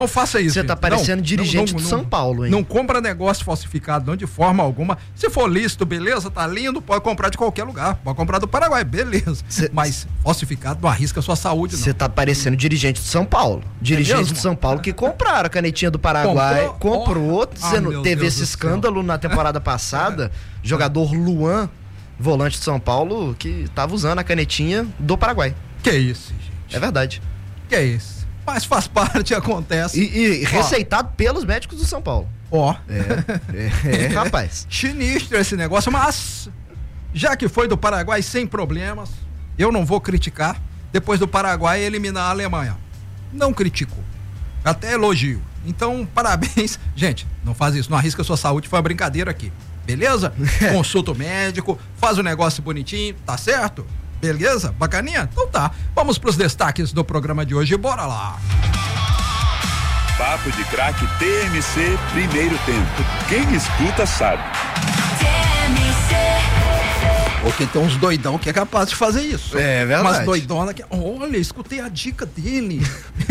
Não faça isso. Você tá parecendo dirigente do São Paulo, hein? Não compra negócio falsificado, não, de forma alguma. Se for lícito, beleza, tá lindo, pode comprar de qualquer lugar. Pode comprar do Paraguai, beleza. Mas falsificado não arrisca a sua saúde, não. Você tá parecendo dirigente do São Paulo. Dirigente do São Paulo que compraram a canetinha do Paraguai. Comprou. Você não teve esse escândalo na temporada passada. Jogador Luan, volante de São Paulo, que tava usando a canetinha do Paraguai. Que isso, gente? É verdade. Que isso? Mas faz parte, acontece. E receitado pelos médicos do São Paulo. Rapaz. Sinistro esse negócio, mas já que foi do Paraguai sem problemas, eu não vou criticar. Depois do Paraguai eliminar a Alemanha. Não critico. Até elogio. Então, parabéns. Gente, não faz isso, não arrisca a sua saúde, foi uma brincadeira aqui. Beleza? Consulta o médico, faz o negócio bonitinho, tá certo? Beleza? Bacaninha? Então tá. Vamos pros destaques do programa de hoje. Bora lá. Papo de Craque TMC, primeiro tempo. Quem escuta sabe. Porque tem uns doidão que é capaz de fazer isso. É verdade. Mas doidona que... Olha, escutei a dica dele.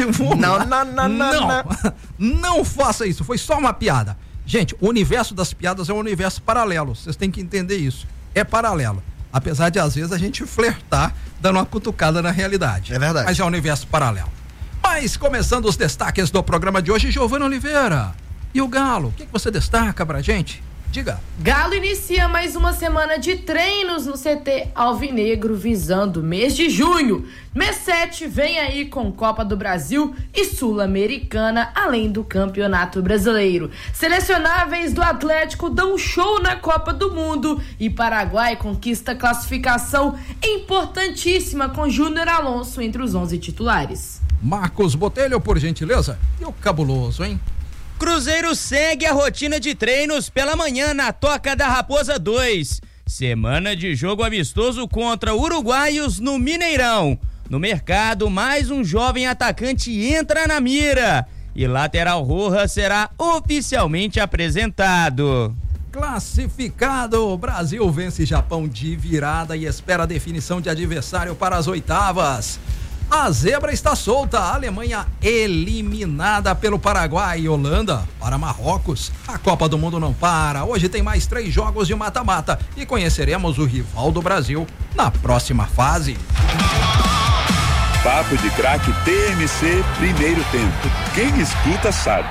Não faça isso. Foi só uma piada. Gente, o universo das piadas é um universo paralelo. Vocês têm que entender isso. É paralelo. Apesar de, às vezes, a gente flertar dando uma cutucada na realidade. É verdade. Mas é um universo paralelo. Mas, começando os destaques do programa de hoje, Giovana Oliveira. E o Galo? O que você destaca pra gente? Diga. Galo inicia mais uma semana de treinos no CT Alvinegro visando o mês de junho. Mês 7 vem aí com Copa do Brasil e Sul-Americana, além do Campeonato Brasileiro. Selecionáveis do Atlético dão show na Copa do Mundo e Paraguai conquista classificação importantíssima com Júnior Alonso entre os 11 titulares. Marcos Botelho, por gentileza. E o cabuloso, hein? Cruzeiro segue a rotina de treinos pela manhã na Toca da Raposa 2. Semana de jogo amistoso contra uruguaios no Mineirão. No mercado, mais um jovem atacante entra na mira. E lateral Rojas será oficialmente apresentado. Classificado, Brasil vence Japão de virada e espera a definição de adversário para as oitavas. A zebra está solta, a Alemanha eliminada pelo Paraguai e Holanda para Marrocos. A Copa do Mundo não para, hoje tem mais 3 jogos de mata-mata e conheceremos o rival do Brasil na próxima fase. Papo de Craque TMC, primeiro tempo. Quem escuta sabe.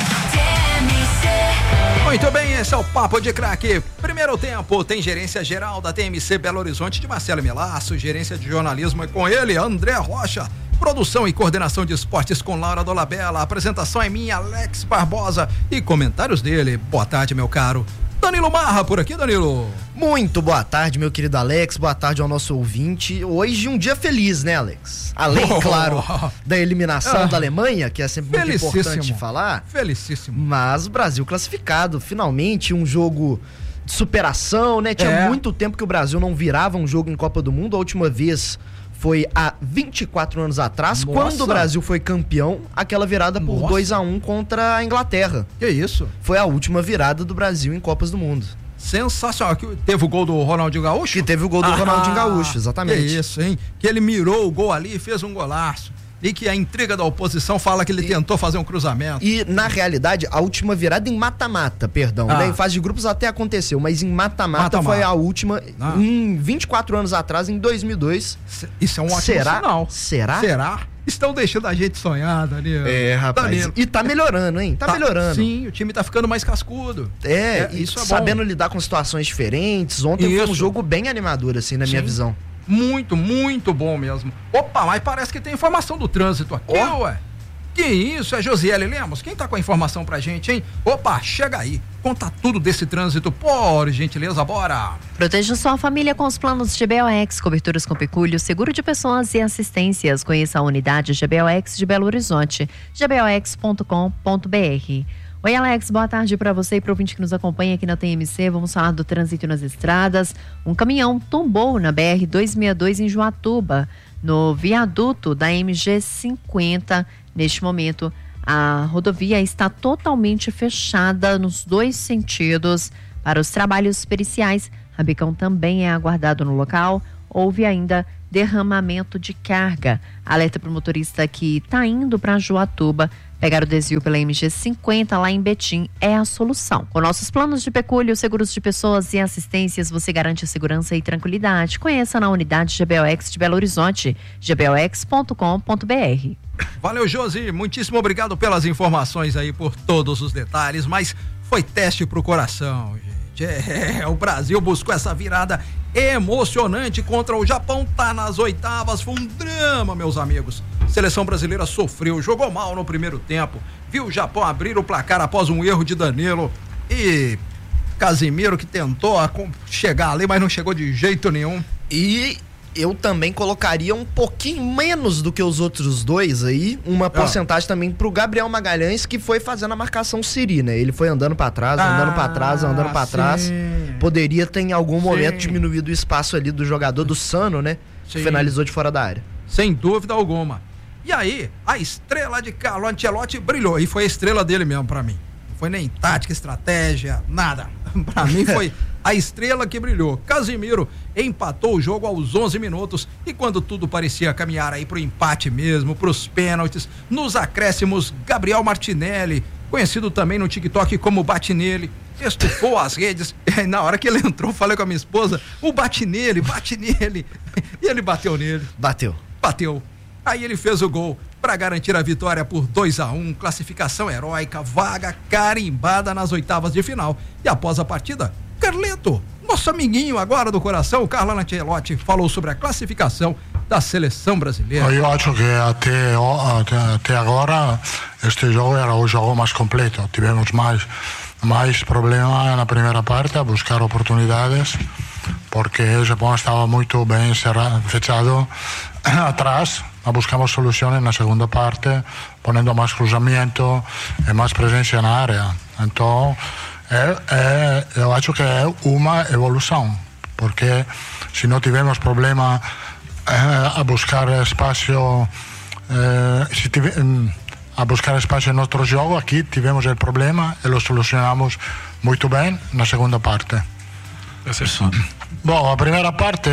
Muito bem, esse é o Papo de Craque. Primeiro tempo, tem gerência geral da TMC Belo Horizonte de Marcelo Melasso, gerência de jornalismo é com ele, André Rocha, produção e coordenação de esportes com Laura Dolabella, a apresentação é minha, Alex Barbosa, e comentários dele. Boa tarde, meu caro Danilo Marra, por aqui, Danilo. Muito boa tarde, meu querido Alex, boa tarde ao nosso ouvinte. Hoje um dia feliz, né, Alex? Além, claro, da eliminação da Alemanha, que é sempre muito importante falar. Felicíssimo. Mas o Brasil classificado, finalmente um jogo de superação, né? Tinha muito tempo que o Brasil não virava um jogo em Copa do Mundo, a última vez foi há 24 anos atrás, quando o Brasil foi campeão, aquela virada por 2-1 contra a Inglaterra. Que isso? Foi a última virada do Brasil em Copas do Mundo. Sensacional. Que teve o gol do Ronaldinho Gaúcho? Que teve o gol do Ronaldinho Gaúcho, exatamente. Que isso, hein? Que ele mirou o gol ali e fez um golaço. E que a intriga da oposição fala que ele tentou fazer um cruzamento. E, na realidade, a última virada em mata-mata, né? Em fase de grupos até aconteceu, mas em mata-mata foi a última em 24 anos atrás, em 2002. Isso é um ótimo sinal. Será? Estão deixando a gente sonhar, Danilo. Rapaz. Danilo. E tá melhorando, hein? Tá melhorando. Sim, o time tá ficando mais cascudo. Isso é sabendo lidar com situações diferentes. Ontem foi um jogo bem animador, assim, na minha visão. Muito, muito bom mesmo. Opa, mas parece que tem informação do trânsito aqui, ué. Que isso, é Josiele Lemos? Quem tá com a informação pra gente, hein? Opa, chega aí. Conta tudo desse trânsito, por gentileza, bora. Proteja sua família com os planos GBOX, coberturas com pecúlio, seguro de pessoas e assistências. Conheça a unidade GBOX de Belo Horizonte, gbox.com.br. Oi, Alex, boa tarde para você e para o ouvinte que nos acompanha aqui na TMC. Vamos falar do trânsito nas estradas. Um caminhão tombou na BR-262 em Joatuba, no viaduto da MG-50. Neste momento, a rodovia está totalmente fechada nos 2 sentidos para os trabalhos periciais. Rabicão também é aguardado no local. Houve ainda derramamento de carga. Alerta para o motorista que está indo para Joatuba. Pegar o desvio pela MG 50 lá em Betim é a solução. Com nossos planos de pecúlio, seguros de pessoas e assistências, você garante segurança e tranquilidade. Conheça na unidade GBOX de Belo Horizonte, gbox.com.br. Valeu, Josi, muitíssimo obrigado pelas informações aí, por todos os detalhes, mas foi teste pro coração, gente. O Brasil buscou essa virada emocionante contra o Japão, tá nas oitavas, foi um drama, meus amigos. Seleção brasileira sofreu, jogou mal no primeiro tempo, viu o Japão abrir o placar após um erro de Danilo e Casimiro que tentou chegar ali, mas não chegou de jeito nenhum. E eu também colocaria um pouquinho menos do que os outros dois aí, uma porcentagem também pro Gabriel Magalhães, que foi fazendo a marcação Siri, né? Ele foi andando pra trás, andando pra trás. Poderia ter em algum momento diminuído o espaço ali do jogador do Sano, né? Que finalizou de fora da área. Sem dúvida alguma. E aí, a estrela de Carlo Ancelotti brilhou, e foi a estrela dele mesmo pra mim. Não foi nem tática, estratégia, nada. Pra mim foi a estrela que brilhou. Casimiro empatou o jogo aos 11 minutos e quando tudo parecia caminhar aí pro empate mesmo, pros pênaltis, nos acréscimos, Gabriel Martinelli, conhecido também no TikTok como Batinelli, estufou as redes. E na hora que ele entrou, falei com a minha esposa, o bate nele. E ele bateu nele. Bateu. Aí ele fez o gol para garantir a vitória por 2-1, classificação heróica, vaga carimbada nas oitavas de final. E após a partida, Carleto, nosso amiguinho agora do coração, o Carlo Ancelotti, falou sobre a classificação da seleção brasileira. Eu acho que até agora este jogo era o jogo mais completo. Tivemos mais problema na primeira parte a buscar oportunidades, porque o Japão estava muito bem fechado atrás. Buscamos soluciones na segunda parte, ponendo mais cruzamento e mais presença na área. Então, eu acho que é uma evolução, porque se não tivemos problema a buscar espaço, a buscar espaço em outro jogo, aqui tivemos o problema e lo solucionamos muito bem na segunda parte. Bom, a primeira parte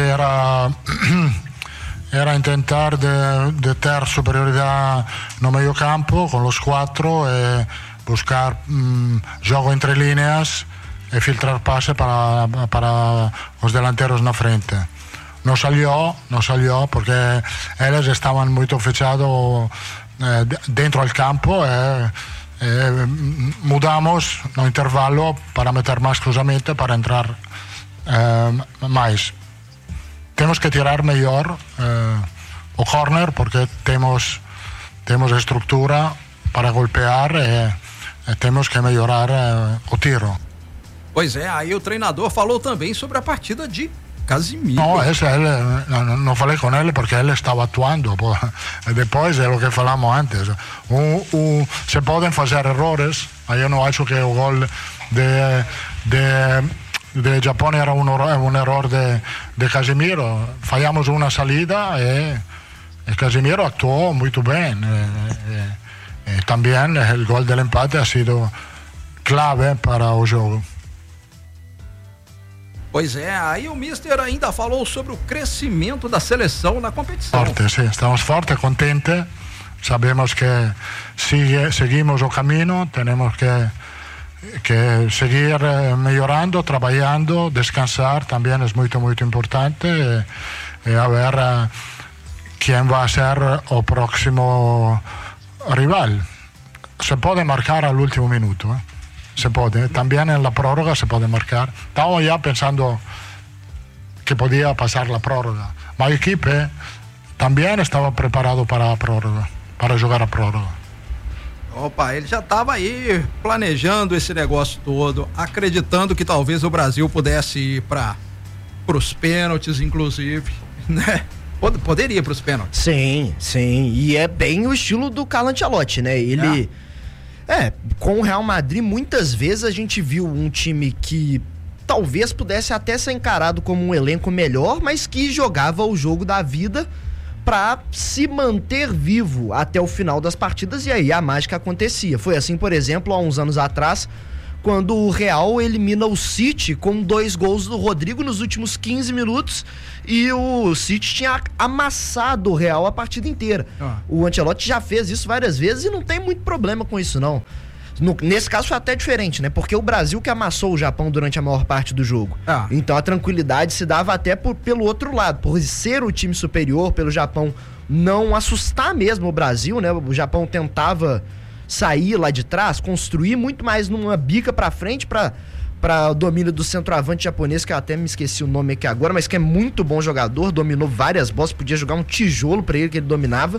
era intentar de ter superioridade no meio campo con los cuatro e buscar jogo entre líneas e filtrar pase para os delanteros na frente. No salió porque eles estaban muito fechados dentro del campo e mudamos no intervalo para meter más cruzamento para entrar mais. Temos que tirar melhor o corner porque temos estrutura para golpear e temos que melhorar o tiro. Pois é, aí o treinador falou também sobre a partida de Casimiro. Não falei com ele porque ele estava atuando. Depois é o que falamos antes. Se podem fazer errores, aí eu não acho que o gol de Japão era un error de Casimiro. Fallamos una salida e Casimiro actuó muito bem. También el gol del empate ha sido clave para o jogo. Pois é, aí o Mister ainda falou sobre o crescimento da seleção na competição. Forte, sim, estamos fortes, contentes. Sabemos que seguimos o caminho, temos que seguir melhorando, trabalhando, descansar também é muito importante e a ver quem vai ser o próximo rival. Se pode marcar al último minuto, se pode, também na prórroga se pode marcar. Estamos já pensando que podia passar a prórroga, mas a equipe também estava preparado para a prórroga, para jogar a prórroga. Opa, ele já estava aí planejando esse negócio todo, acreditando que talvez o Brasil pudesse ir para os pênaltis, inclusive, né? Poderia ir para os pênaltis. Sim, e é bem o estilo do Carlo Ancelotti, né? Ele com o Real Madrid muitas vezes a gente viu um time que talvez pudesse até ser encarado como um elenco melhor, mas que jogava o jogo da vida para se manter vivo até o final das partidas, e aí a mágica acontecia. Foi assim, por exemplo, há uns anos atrás, quando o Real elimina o City com 2 gols do Rodrigo nos últimos 15 minutos e o City tinha amassado o Real a partida inteira. O Ancelotti já fez isso várias vezes e não tem muito problema com isso, não. Nesse caso foi até diferente, né? Porque o Brasil que amassou o Japão durante a maior parte do jogo. Então a tranquilidade se dava até pelo outro lado, por ser o time superior, pelo Japão não assustar mesmo o Brasil, né? O Japão tentava sair lá de trás, construir muito mais numa bica pra frente para o domínio do centroavante japonês, que eu até me esqueci o nome aqui agora, mas que é muito bom jogador, dominou várias bolas, podia jogar um tijolo pra ele que ele dominava,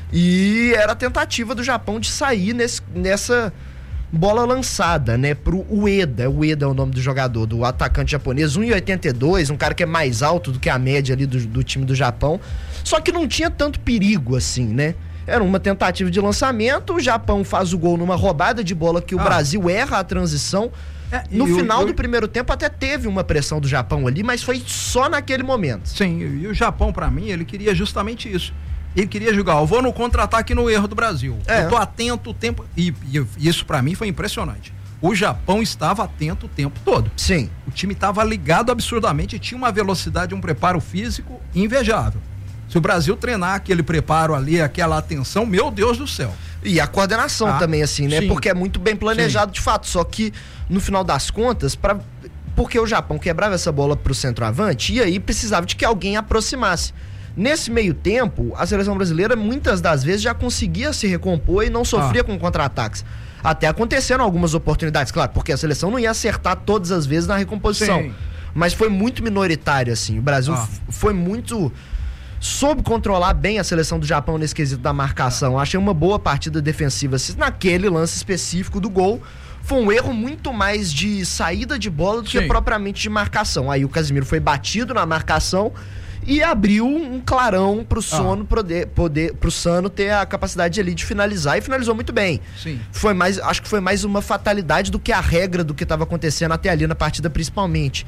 e era a tentativa do Japão de sair nessa bola lançada, né, pro Ueda. Ueda é o nome do jogador, do atacante japonês, 1,82, um cara que é mais alto do que a média ali do time do Japão, só que não tinha tanto perigo assim, né? Era uma tentativa de lançamento, o Japão faz o gol numa roubada de bola que o Brasil erra a transição. No final do primeiro tempo até teve uma pressão do Japão ali, mas foi só naquele momento. Sim, e o Japão, pra mim, ele queria justamente isso. Ele queria jogar, eu vou no contra-ataque no erro do Brasil. Eu tô atento o tempo... E isso pra mim foi impressionante. O Japão estava atento o tempo todo. Sim. O time estava ligado absurdamente, tinha uma velocidade, um preparo físico invejável. Se o Brasil treinar aquele preparo ali, aquela atenção, meu Deus do céu. E a coordenação também, assim, né? Sim. Porque é muito bem planejado de fato. Só que, no final das contas, porque o Japão quebrava essa bola pro centroavante, e aí precisava de que alguém aproximasse. Nesse meio tempo, a seleção brasileira, muitas das vezes, já conseguia se recompor e não sofria com contra-ataques. Até aconteceram algumas oportunidades, claro, porque a seleção não ia acertar todas as vezes na recomposição. Sim. Mas foi muito minoritário, assim. O Brasil foi muito... soube controlar bem a seleção do Japão nesse quesito da marcação. Achei uma boa partida defensiva. Naquele lance específico do gol, foi um erro muito mais de saída de bola do que propriamente de marcação. Aí o Casemiro foi batido na marcação e abriu um clarão pro Sono pro Sano ter a capacidade ali de finalizar, e finalizou muito bem. Sim. Acho que foi mais uma fatalidade do que a regra do que estava acontecendo até ali na partida, principalmente.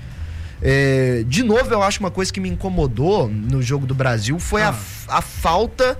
De novo, eu acho uma coisa que me incomodou no jogo do Brasil foi a falta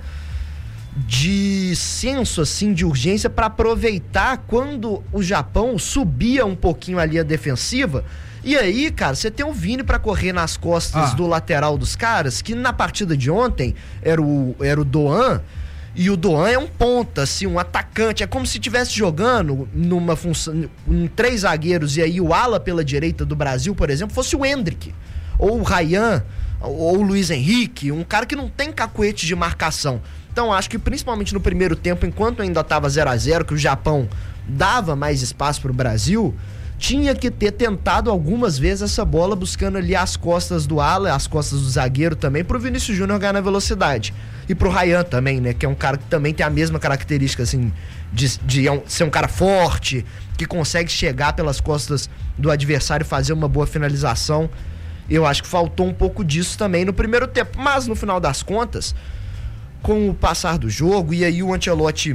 de senso, assim, de urgência para aproveitar quando o Japão subia um pouquinho a linha defensiva. E aí, cara, você tem o Vini para correr nas costas do lateral dos caras, que na partida de ontem era o Doan. E o Doan é um ponta, assim, um atacante. É como se estivesse jogando numa função, em 3 zagueiros, e aí o ala pela direita do Brasil, por exemplo, fosse o Hendrick, ou o Ryan, ou o Luiz Henrique, um cara que não tem cacuete de marcação. Então acho que principalmente no primeiro tempo, enquanto ainda estava 0-0, que o Japão dava mais espaço para o Brasil, tinha que ter tentado algumas vezes essa bola, buscando ali as costas do ala, as costas do zagueiro também, pro Vinícius Júnior ganhar na velocidade. E pro Ryan também, né? Que é um cara que também tem a mesma característica, assim, de ser um cara forte, que consegue chegar pelas costas do adversário e fazer uma boa finalização. Eu acho que faltou um pouco disso também no primeiro tempo. Mas, no final das contas, com o passar do jogo, e aí o Ancelotti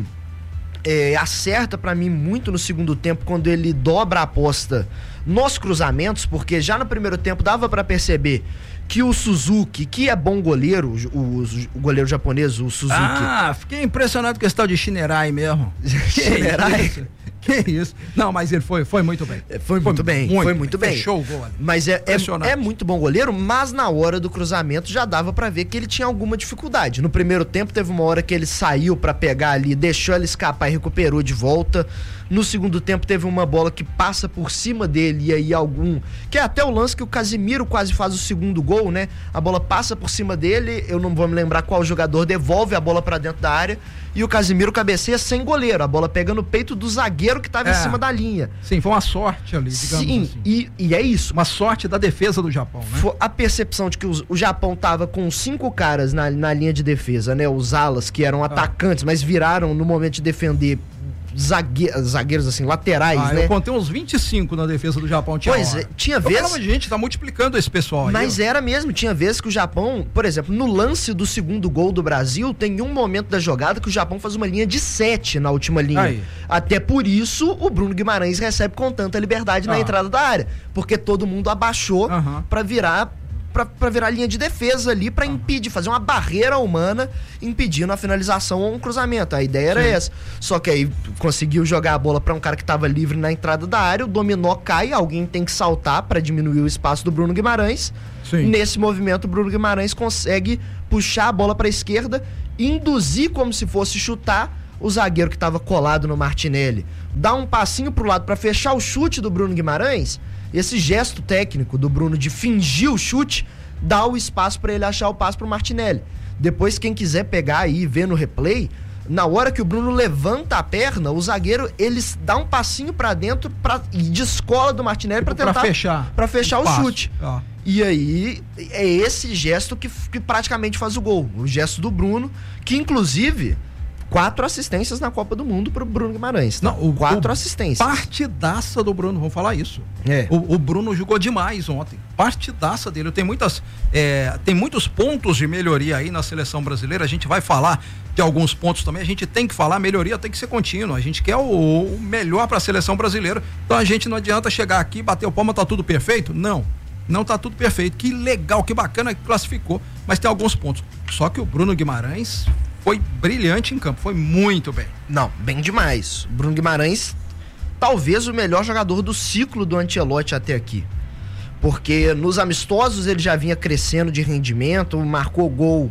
acerta pra mim muito no segundo tempo, quando ele dobra a aposta nos cruzamentos, porque já no primeiro tempo dava pra perceber que o Suzuki, que é bom goleiro, o goleiro japonês, o Suzuki... fiquei impressionado com esse tal de Shinerai mesmo. Shinerai? Que isso? Não, mas ele foi muito bem. Foi muito bem. Fechou o gol ali. Mas é muito bom goleiro, mas na hora do cruzamento já dava pra ver que ele tinha alguma dificuldade. No primeiro tempo teve uma hora que ele saiu pra pegar ali, deixou ela escapar e recuperou de volta. No segundo tempo teve uma bola que passa por cima dele, e aí que é até o lance que o Casemiro quase faz o segundo gol, né? A bola passa por cima dele, eu não vou me lembrar qual jogador devolve a bola pra dentro da área, e o Casemiro cabeceia sem goleiro, a bola pega no peito do zagueiro que tava em cima da linha. Sim, foi uma sorte ali, digamos assim. E é isso. Uma sorte da defesa do Japão, né? Foi a percepção de que o Japão tava com 5 caras na linha de defesa, né? Os alas, que eram atacantes, mas viraram no momento de defender zagueiros assim, laterais, né? Eu contei uns 25 na defesa do Japão. Tinha vezes... gente, tá multiplicando esse pessoal aí. Mas era mesmo, tinha vezes que o Japão, por exemplo, no lance do segundo gol do Brasil, tem um momento da jogada que o Japão faz uma linha de 7 na última linha. Até por isso, o Bruno Guimarães recebe com tanta liberdade na entrada da área, porque todo mundo abaixou pra virar pra virar linha de defesa ali, pra impedir, fazer uma barreira humana impedindo a finalização ou um cruzamento. A ideia era essa. Só que aí conseguiu jogar a bola pra um cara que tava livre na entrada da área, o dominó cai, alguém tem que saltar pra diminuir o espaço do Bruno Guimarães. Sim. Nesse movimento, o Bruno Guimarães consegue puxar a bola pra esquerda, induzir como se fosse chutar o zagueiro que estava colado no Martinelli, dá um passinho pro lado para fechar o chute do Bruno Guimarães. Esse gesto técnico do Bruno de fingir o chute dá o espaço para ele achar o passe pro Martinelli. Depois, quem quiser pegar aí e ver no replay, na hora que o Bruno levanta a perna, o zagueiro ele dá um passinho para dentro e descola do Martinelli para tentar para fechar o chute. E aí é esse gesto que praticamente faz o gol, o gesto do Bruno, que inclusive 4 assistências na Copa do Mundo pro Bruno Guimarães. Tá? Não, 4 assistências. Partidaça do Bruno, vamos falar isso. O Bruno jogou demais ontem. Partidaça dele. Tem muitos pontos de melhoria aí na seleção brasileira. A gente vai falar de alguns pontos também. A gente tem que falar, a melhoria tem que ser contínua. A gente quer o melhor para a seleção brasileira. Então a gente não adianta chegar aqui, bater o palma, tá tudo perfeito? Não tá tudo perfeito. Que legal, que bacana que classificou. Mas tem alguns pontos. Só que o Bruno Guimarães foi brilhante em campo, foi muito bem. Não, bem demais. Bruno Guimarães, talvez o melhor jogador do ciclo do Ancelotti até aqui. Porque nos amistosos ele já vinha crescendo de rendimento, marcou gol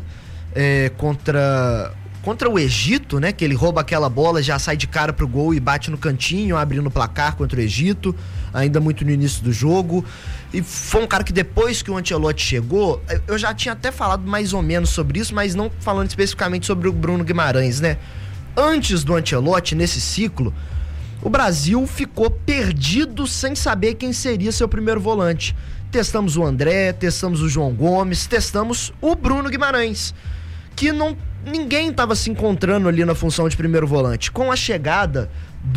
contra o Egito, né? Que ele rouba aquela bola, já sai de cara pro gol e bate no cantinho, abrindo o placar contra o Egito, ainda muito no início do jogo. E foi um cara que depois que o Ancelotti chegou, eu já tinha até falado mais ou menos sobre isso, mas não falando especificamente sobre o Bruno Guimarães, né? Antes do Ancelotti, nesse ciclo, o Brasil ficou perdido sem saber quem seria seu primeiro volante. Testamos o André, testamos o João Gomes, testamos o Bruno Guimarães, que ninguém estava se encontrando ali na função de primeiro volante. Com a chegada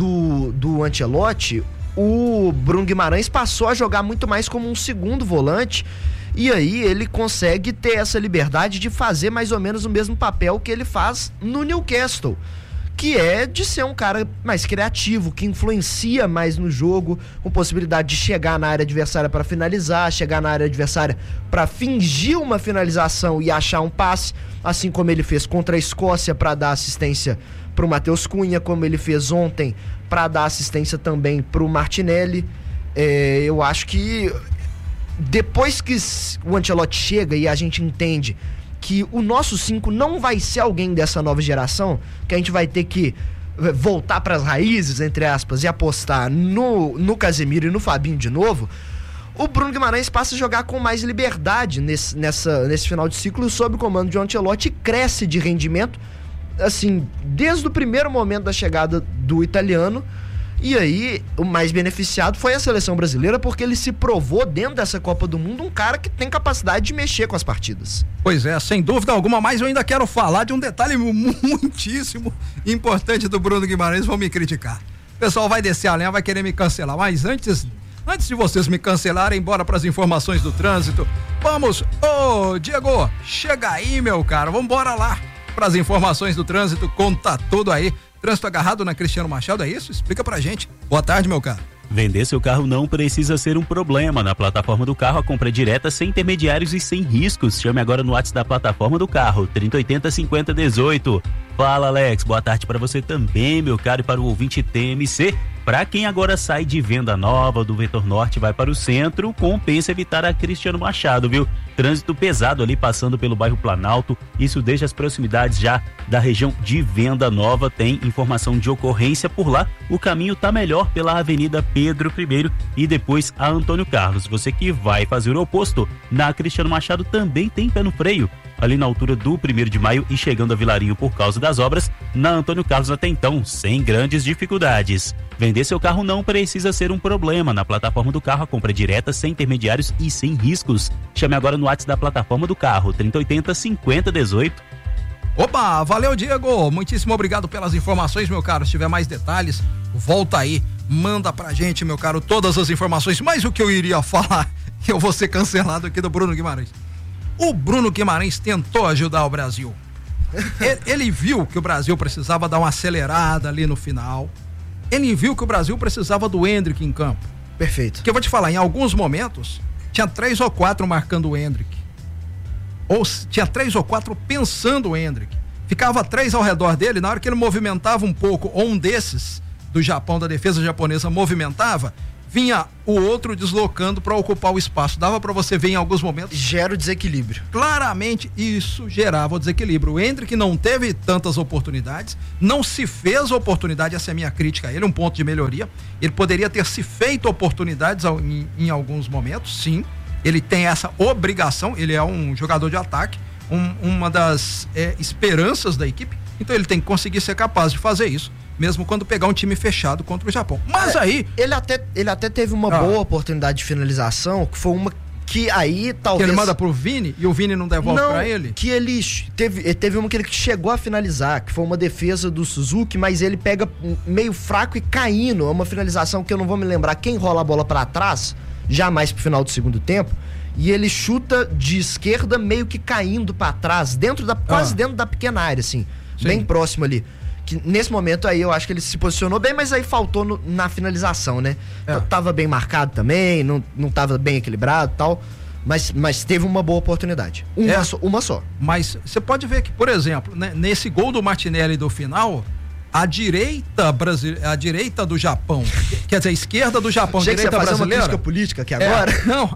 do Ancelotti, o Bruno Guimarães passou a jogar muito mais como um segundo volante, e aí ele consegue ter essa liberdade de fazer mais ou menos o mesmo papel que ele faz no Newcastle, que é de ser um cara mais criativo, que influencia mais no jogo, com possibilidade de chegar na área adversária para finalizar, chegar na área adversária para fingir uma finalização e achar um passe, assim como ele fez contra a Escócia para dar assistência pro Matheus Cunha, como ele fez ontem para dar assistência também pro Martinelli. Eu acho que depois que o Ancelotti chega e a gente entende que o nosso 5 não vai ser alguém dessa nova geração, que a gente vai ter que voltar para as raízes, entre aspas, e apostar no Casemiro e no Fabinho de novo, o Bruno Guimarães passa a jogar com mais liberdade nesse final de ciclo sob o comando de Ancelotti e cresce de rendimento, assim, desde o primeiro momento da chegada do italiano. E aí, o mais beneficiado foi a seleção brasileira, porque ele se provou dentro dessa Copa do Mundo um cara que tem capacidade de mexer com as partidas. Pois é, sem dúvida alguma, mas eu ainda quero falar de um detalhe muitíssimo importante do Bruno Guimarães. Vão me criticar. O pessoal vai descer a lenha, vai querer me cancelar, mas antes de vocês me cancelarem, bora para as informações do trânsito. Vamos, Diego, chega aí, meu cara, vamos embora lá para as informações do trânsito, conta tudo aí. Trânsito agarrado na Cristiano Machado, é isso? Explica pra gente. Boa tarde, meu caro. Vender seu carro não precisa ser um problema. Na plataforma do carro, a compra é direta, sem intermediários e sem riscos. Chame agora no WhatsApp da plataforma do carro, 3080-5018. Fala, Alex. Boa tarde para você também, meu caro, e para o ouvinte TMC. Para quem agora sai de Venda Nova do Vetor Norte e vai para o centro, compensa evitar a Cristiano Machado, viu? Trânsito pesado ali passando pelo bairro Planalto, isso desde as proximidades já da região de Venda Nova. Tem informação de ocorrência por lá. O caminho tá melhor pela Avenida Pedro I e depois a Antônio Carlos. Você que vai fazer o oposto, na Cristiano Machado também tem pé no freio, ali na altura do 1º de Maio e chegando a Vilarinho por causa das obras. Na Antônio Carlos até então, sem grandes dificuldades. Vender seu carro não precisa ser um problema. Na plataforma do carro, a compra é direta, sem intermediários e sem riscos. Chame agora no WhatsApp da plataforma do carro, 3080-5018. Opa, valeu, Diego. Muitíssimo obrigado pelas informações, meu caro. Se tiver mais detalhes, volta aí, manda pra gente, meu caro, todas as informações. Mas o que eu iria falar, eu vou ser cancelado aqui do Bruno Guimarães. O Bruno Guimarães tentou ajudar o Brasil. Ele viu que o Brasil precisava dar uma acelerada ali no final. Ele viu que o Brasil precisava do Endrick em campo. Perfeito. Que eu vou te falar, em alguns momentos, tinha 3 ou 4 marcando o Endrick. ou tinha 3 ou 4 pensando o Endrick. Ficava 3 ao redor dele, na hora que ele movimentava um pouco, ou um desses do Japão, da defesa japonesa, movimentava, vinha o outro deslocando para ocupar o espaço. Dava para você ver em alguns momentos. Gera o desequilíbrio. Claramente isso gerava o desequilíbrio. O Endrick não teve tantas oportunidades, não se fez oportunidade, essa é a minha crítica a ele, um ponto de melhoria. Ele poderia ter se feito oportunidades em alguns momentos, sim. Ele tem essa obrigação, ele é um jogador de ataque, uma das esperanças da equipe, então ele tem que conseguir ser capaz de fazer isso, mesmo quando pegar um time fechado contra o Japão. Mas aí... Ele até teve uma boa oportunidade de finalização, que foi uma que aí talvez... Que ele manda pro Vini e o Vini não devolve pra ele? Que ele teve uma que ele chegou a finalizar, que foi uma defesa do Suzuki, mas ele pega meio fraco e caindo. É uma finalização que eu não vou me lembrar quem rola a bola pra trás, jamais pro final do segundo tempo. E ele chuta de esquerda meio que caindo pra trás, quase dentro da pequena área, assim. Sim. Bem próximo ali. Que nesse momento aí eu acho que ele se posicionou bem, mas aí faltou na finalização, né? Tava bem marcado também, não tava bem equilibrado e tal, mas teve uma boa oportunidade. Uma só. Mas você pode ver que, por exemplo, né, nesse gol do Martinelli do final, a direita do Japão, quer dizer, a esquerda do Japão, direita brasileira. Fazer uma crítica política aqui agora? Não,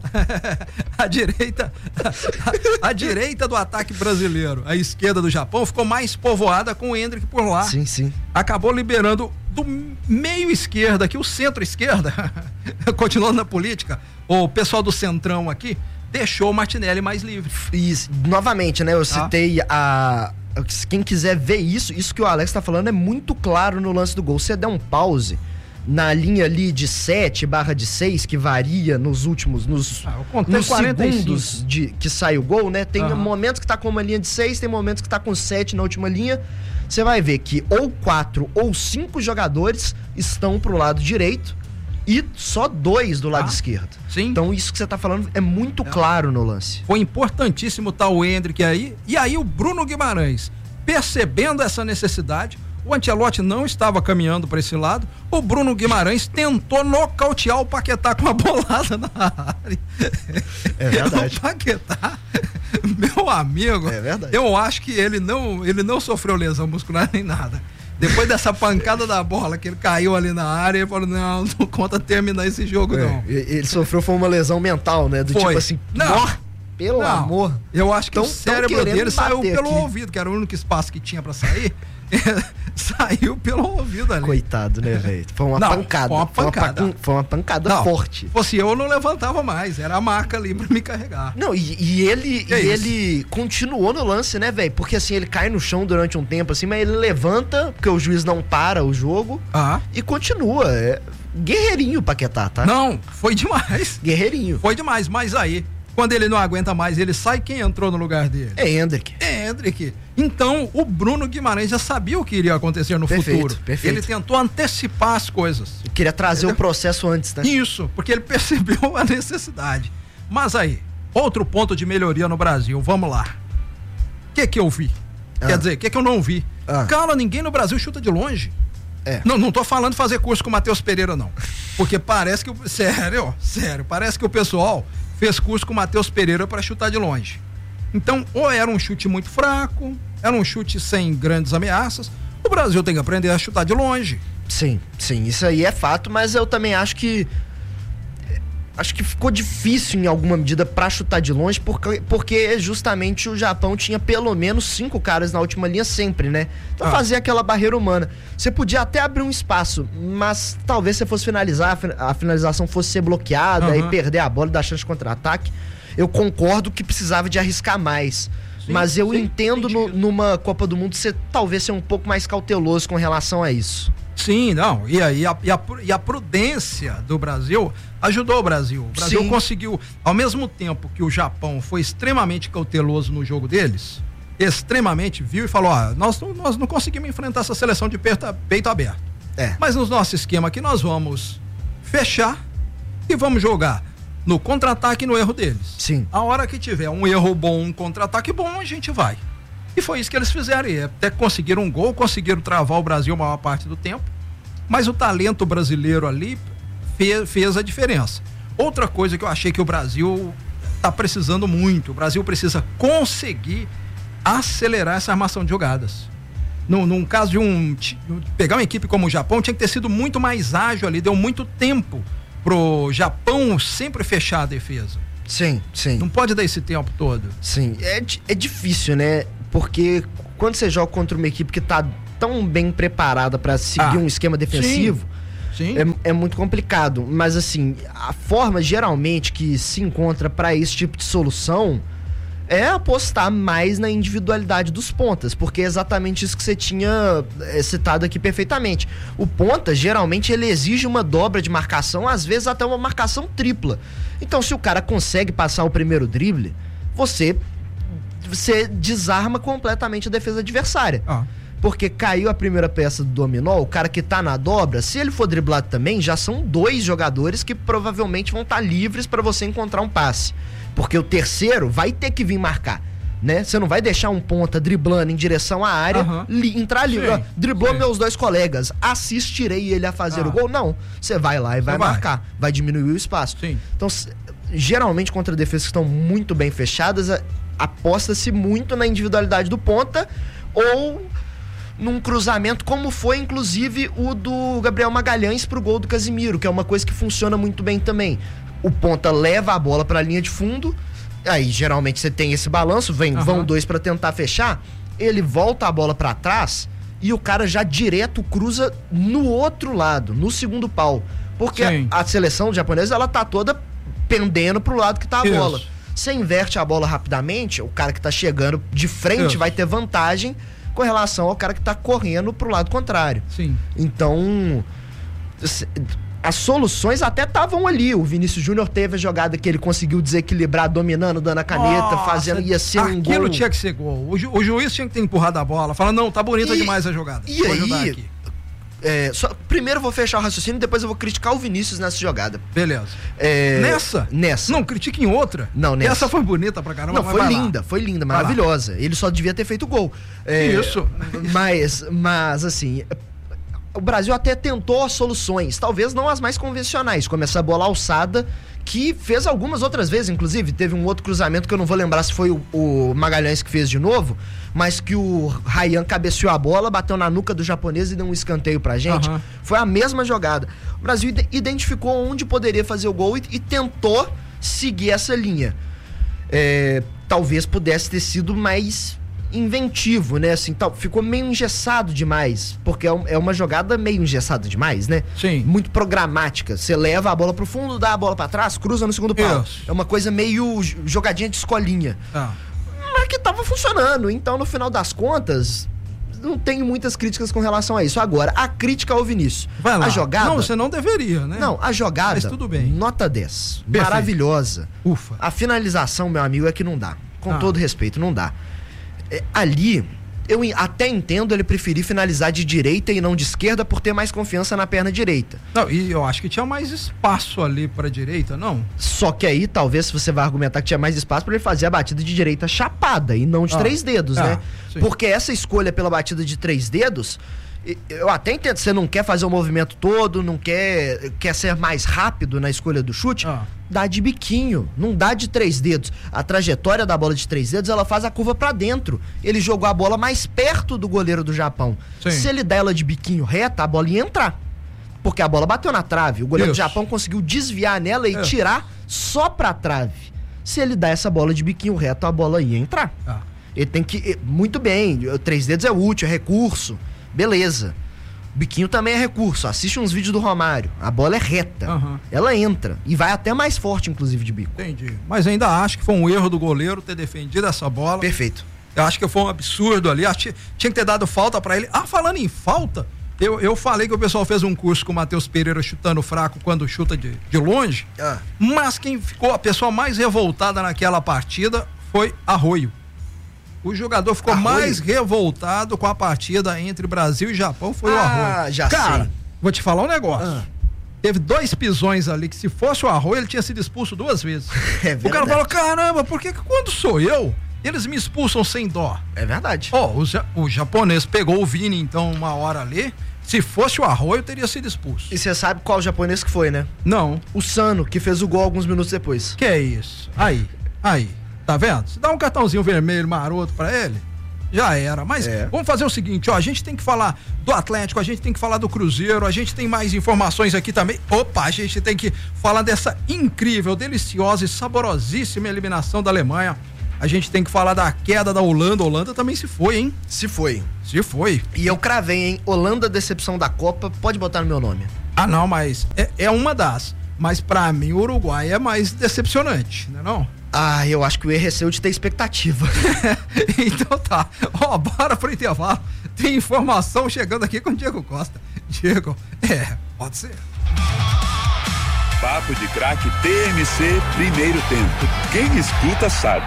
a direita do ataque brasileiro, a esquerda do Japão ficou mais povoada com o Endrick por lá. Sim, sim. Acabou liberando do meio esquerda aqui, o centro-esquerda, continuando na política, o pessoal do centrão aqui, deixou o Martinelli mais livre. Isso, novamente, né, eu citei quem quiser ver isso que o Alex tá falando é muito claro no lance do gol. Você der um pause na linha ali de 7/6, que varia nos segundos que sai o gol, né? Tem momentos que tá com uma linha de 6, tem momentos que tá com 7 na última linha. Você vai ver que ou 4 ou 5 jogadores estão pro lado direito e só 2 do lado esquerdo. Sim. Então isso que você tá falando é muito claro no lance. Foi importantíssimo estar o Endrick aí, e aí o Bruno Guimarães, percebendo essa necessidade, o Ancelotti não estava caminhando para esse lado, o Bruno Guimarães tentou nocautear o Paquetá com uma bolada na área. É verdade. O Paquetá, meu amigo, eu acho que ele não sofreu lesão muscular nem nada. Depois dessa pancada da bola, que ele caiu ali na área, ele falou, não conta terminar esse jogo, não. Ele sofreu foi uma lesão mental, né? Do tipo assim, pelo amor. Eu acho que o cérebro dele saiu pelo ouvido, que era o único espaço que tinha pra sair. Saiu pelo ouvido ali. Coitado, né, velho? Foi uma pancada. Foi uma pancada forte. Se fosse eu não levantava mais, era a marca ali pra me carregar. Não, ele continuou no lance, né, velho? Porque assim, ele cai no chão durante um tempo, assim, mas ele levanta, porque o juiz não para o jogo, e continua. Guerreirinho o Paquetá, tá? Não, foi demais. Guerreirinho. Foi demais, mas aí, quando ele não aguenta mais, ele sai, quem entrou no lugar dele? É Endrick. Então, o Bruno Guimarães já sabia o que iria acontecer no futuro. Ele tentou antecipar as coisas. Eu queria trazer o processo antes, né? Isso, porque ele percebeu a necessidade. Mas aí, outro ponto de melhoria no Brasil, vamos lá. O que eu vi? Quer dizer, o que eu não vi? Cara, ninguém no Brasil chuta de longe. Não tô falando fazer curso com o Matheus Pereira, não. Porque parece que sério, parece que o pessoal fez curso com o Matheus Pereira para chutar de longe. Então, ou era um chute muito fraco, era um chute sem grandes ameaças. O Brasil tem que aprender a chutar de longe. Sim, isso aí é fato, mas eu também acho que ficou difícil em alguma medida pra chutar de longe, porque justamente o Japão tinha pelo menos 5 caras na última linha sempre, né? Então fazia aquela barreira humana. Você podia até abrir um espaço, mas talvez você fosse finalizar, a finalização fosse ser bloqueada e perder a bola e dar chance de contra-ataque. Eu concordo que precisava de arriscar mais. Mas eu entendo numa Copa do Mundo você talvez ser um pouco mais cauteloso com relação a isso. Sim, não. E a prudência do Brasil ajudou o Brasil. O Brasil conseguiu, ao mesmo tempo que o Japão foi extremamente cauteloso no jogo deles, extremamente viu e falou: nós não conseguimos enfrentar essa seleção de peito aberto. Mas no nosso esquema aqui nós vamos fechar e vamos jogar no contra-ataque e no erro deles. Sim. A hora que tiver um erro bom, um contra-ataque bom, a gente vai. E foi isso que eles fizeram. E até conseguiram um gol, conseguiram travar o Brasil a maior parte do tempo. Mas o talento brasileiro ali fez a diferença. Outra coisa que eu achei que o Brasil tá precisando muito. O Brasil precisa conseguir acelerar essa armação de jogadas. Num caso de pegar uma equipe como o Japão, tinha que ter sido muito mais ágil ali, deu muito tempo pro Japão sempre fechar a defesa. Sim. Não pode dar esse tempo todo. Sim, é difícil, né? Porque quando você joga contra uma equipe que tá tão bem preparada para seguir um esquema defensivo, sim. É muito complicado. Mas assim, a forma geralmente que se encontra para esse tipo de solução é apostar mais na individualidade dos pontas, porque é exatamente isso que você tinha citado aqui perfeitamente. O ponta, geralmente, ele exige uma dobra de marcação, às vezes até uma marcação tripla. Então, se o cara consegue passar o primeiro drible, você desarma completamente a defesa adversária. Porque caiu a primeira peça do dominó, o cara que tá na dobra, se ele for driblado também, já são 2 jogadores que provavelmente vão estar livres para você encontrar um passe. Porque o terceiro vai ter que vir marcar, né? Você não vai deixar um ponta driblando em direção à área, entrar livre. Driblou meus 2 colegas, assistirei ele a fazer o gol. Não, você vai lá e vai marcar, vai diminuir o espaço. Sim. Então, geralmente contra defesas que estão muito bem fechadas, aposta-se muito na individualidade do ponta ou num cruzamento, como foi inclusive o do Gabriel Magalhães pro gol do Casimiro, que é uma coisa que funciona muito bem também. O ponta leva a bola para a linha de fundo, aí geralmente você tem esse balanço, vão 2 para tentar fechar, ele volta a bola para trás e o cara já direto cruza no outro lado, no segundo pau, porque a seleção japonesa, ela tá toda pendendo pro lado que tá a bola. Você inverte a bola rapidamente, o cara que tá chegando de frente vai ter vantagem com relação ao cara que tá correndo pro lado contrário. Sim. Então, as soluções até estavam ali. O Vinícius Júnior teve a jogada que ele conseguiu desequilibrar, dominando, dando a caneta, fazendo, ia ser um gol. Aquilo tinha que ser gol. O juiz tinha que ter empurrado a bola, falando, não, tá bonita demais a jogada. E aí, primeiro eu vou fechar o raciocínio, depois eu vou criticar o Vinícius nessa jogada. Beleza. Nessa? Não, critique em outra. Não, nessa. Essa foi bonita pra caramba. Não, foi linda, maravilhosa. Ele só devia ter feito o gol. Isso. Mas assim, o Brasil até tentou soluções, talvez não as mais convencionais, como essa bola alçada, que fez algumas outras vezes, inclusive teve um outro cruzamento que eu não vou lembrar se foi o Magalhães que fez de novo, mas que o Ryan cabeceou a bola, bateu na nuca do japonês e deu um escanteio pra gente. Foi a mesma jogada. O Brasil identificou onde poderia fazer o gol e tentou seguir essa linha. Talvez pudesse ter sido mais inventivo, né? Assim, ficou meio engessado demais, porque é uma jogada meio engessada demais, né? Sim. Muito programática. Você leva a bola pro fundo, dá a bola pra trás, cruza no segundo pau. É uma coisa meio jogadinha de escolinha. Mas que tava funcionando. Então, no final das contas, não tenho muitas críticas com relação a isso. Agora, a crítica ao Vinícius. Vai lá. A jogada... Não, você não deveria, né? Não, a jogada... Mas tudo bem. Nota 10. Perfeito. Maravilhosa. Ufa. A finalização, meu amigo, é que não dá. Com todo respeito, não dá. Ali, eu até entendo ele preferir finalizar de direita e não de esquerda por ter mais confiança na perna direita. Não, e eu acho que tinha mais espaço ali pra direita, não? Só que aí, talvez, se você vai argumentar que tinha mais espaço pra ele fazer a batida de direita chapada e não de 3 dedos, né? Sim. Porque essa escolha pela batida de 3 dedos, eu até entendo, você não quer fazer o movimento todo, não quer ser mais rápido na escolha do chute, dá de biquinho, não dá de 3 dedos. A trajetória da bola de 3 dedos, ela faz a curva pra dentro. Ele jogou a bola mais perto do goleiro do Japão. Sim. Se ele der ela de biquinho reta, a bola ia entrar. Porque a bola bateu na trave. O goleiro do Japão conseguiu desviar nela e tirar só pra trave. Se ele dá essa bola de biquinho reto, a bola ia entrar. Ele tem que... Muito bem, 3 dedos é útil, é recurso. Beleza. Biquinho também é recurso. Assiste uns vídeos do Romário. A bola é reta. Ela entra. E vai até mais forte, inclusive, de bico. Entendi. Mas ainda acho que foi um erro do goleiro ter defendido essa bola. Perfeito. Eu acho que foi um absurdo ali. Tinha que ter dado falta pra ele. Falando em falta, eu falei que o pessoal fez um curso com o Matheus Pereira chutando fraco quando chuta de longe. Mas quem ficou a pessoa mais revoltada naquela partida foi Arroio. O jogador ficou mais revoltado com a partida entre Brasil e Japão, foi o Arroio. Cara, vou te falar um negócio. Teve 2 pisões ali que se fosse o Arroio, ele tinha sido expulso 2 vezes. O cara falou, caramba, por que quando sou eu, eles me expulsam sem dó? É verdade. O japonês pegou o Vini, então, uma hora ali. Se fosse o Arroio, teria sido expulso. E você sabe qual japonês que foi, né? Não. O Sano, que fez o gol alguns minutos depois. Que é isso? Aí. Aí, tá vendo? Se dá um cartãozinho vermelho maroto pra ele, já era. Mas vamos fazer o seguinte, ó, a gente tem que falar do Atlético, a gente tem que falar do Cruzeiro, a gente tem mais informações aqui também. Opa, a gente tem que falar dessa incrível, deliciosa e saborosíssima eliminação da Alemanha. A gente tem que falar da queda da Holanda. A Holanda também se foi, hein? Se foi. E eu cravei, hein? Holanda, decepção da Copa, pode botar no meu nome. Ah, não, mas é uma das. Mas pra mim o Uruguai é mais decepcionante, né não? Ah, eu acho que o erro é seu de ter expectativa. Então tá. Ó, bora pro intervalo. Tem informação chegando aqui com o Diego Costa. Diego, pode ser. Papo de Craque TMC, primeiro tempo. Quem escuta sabe.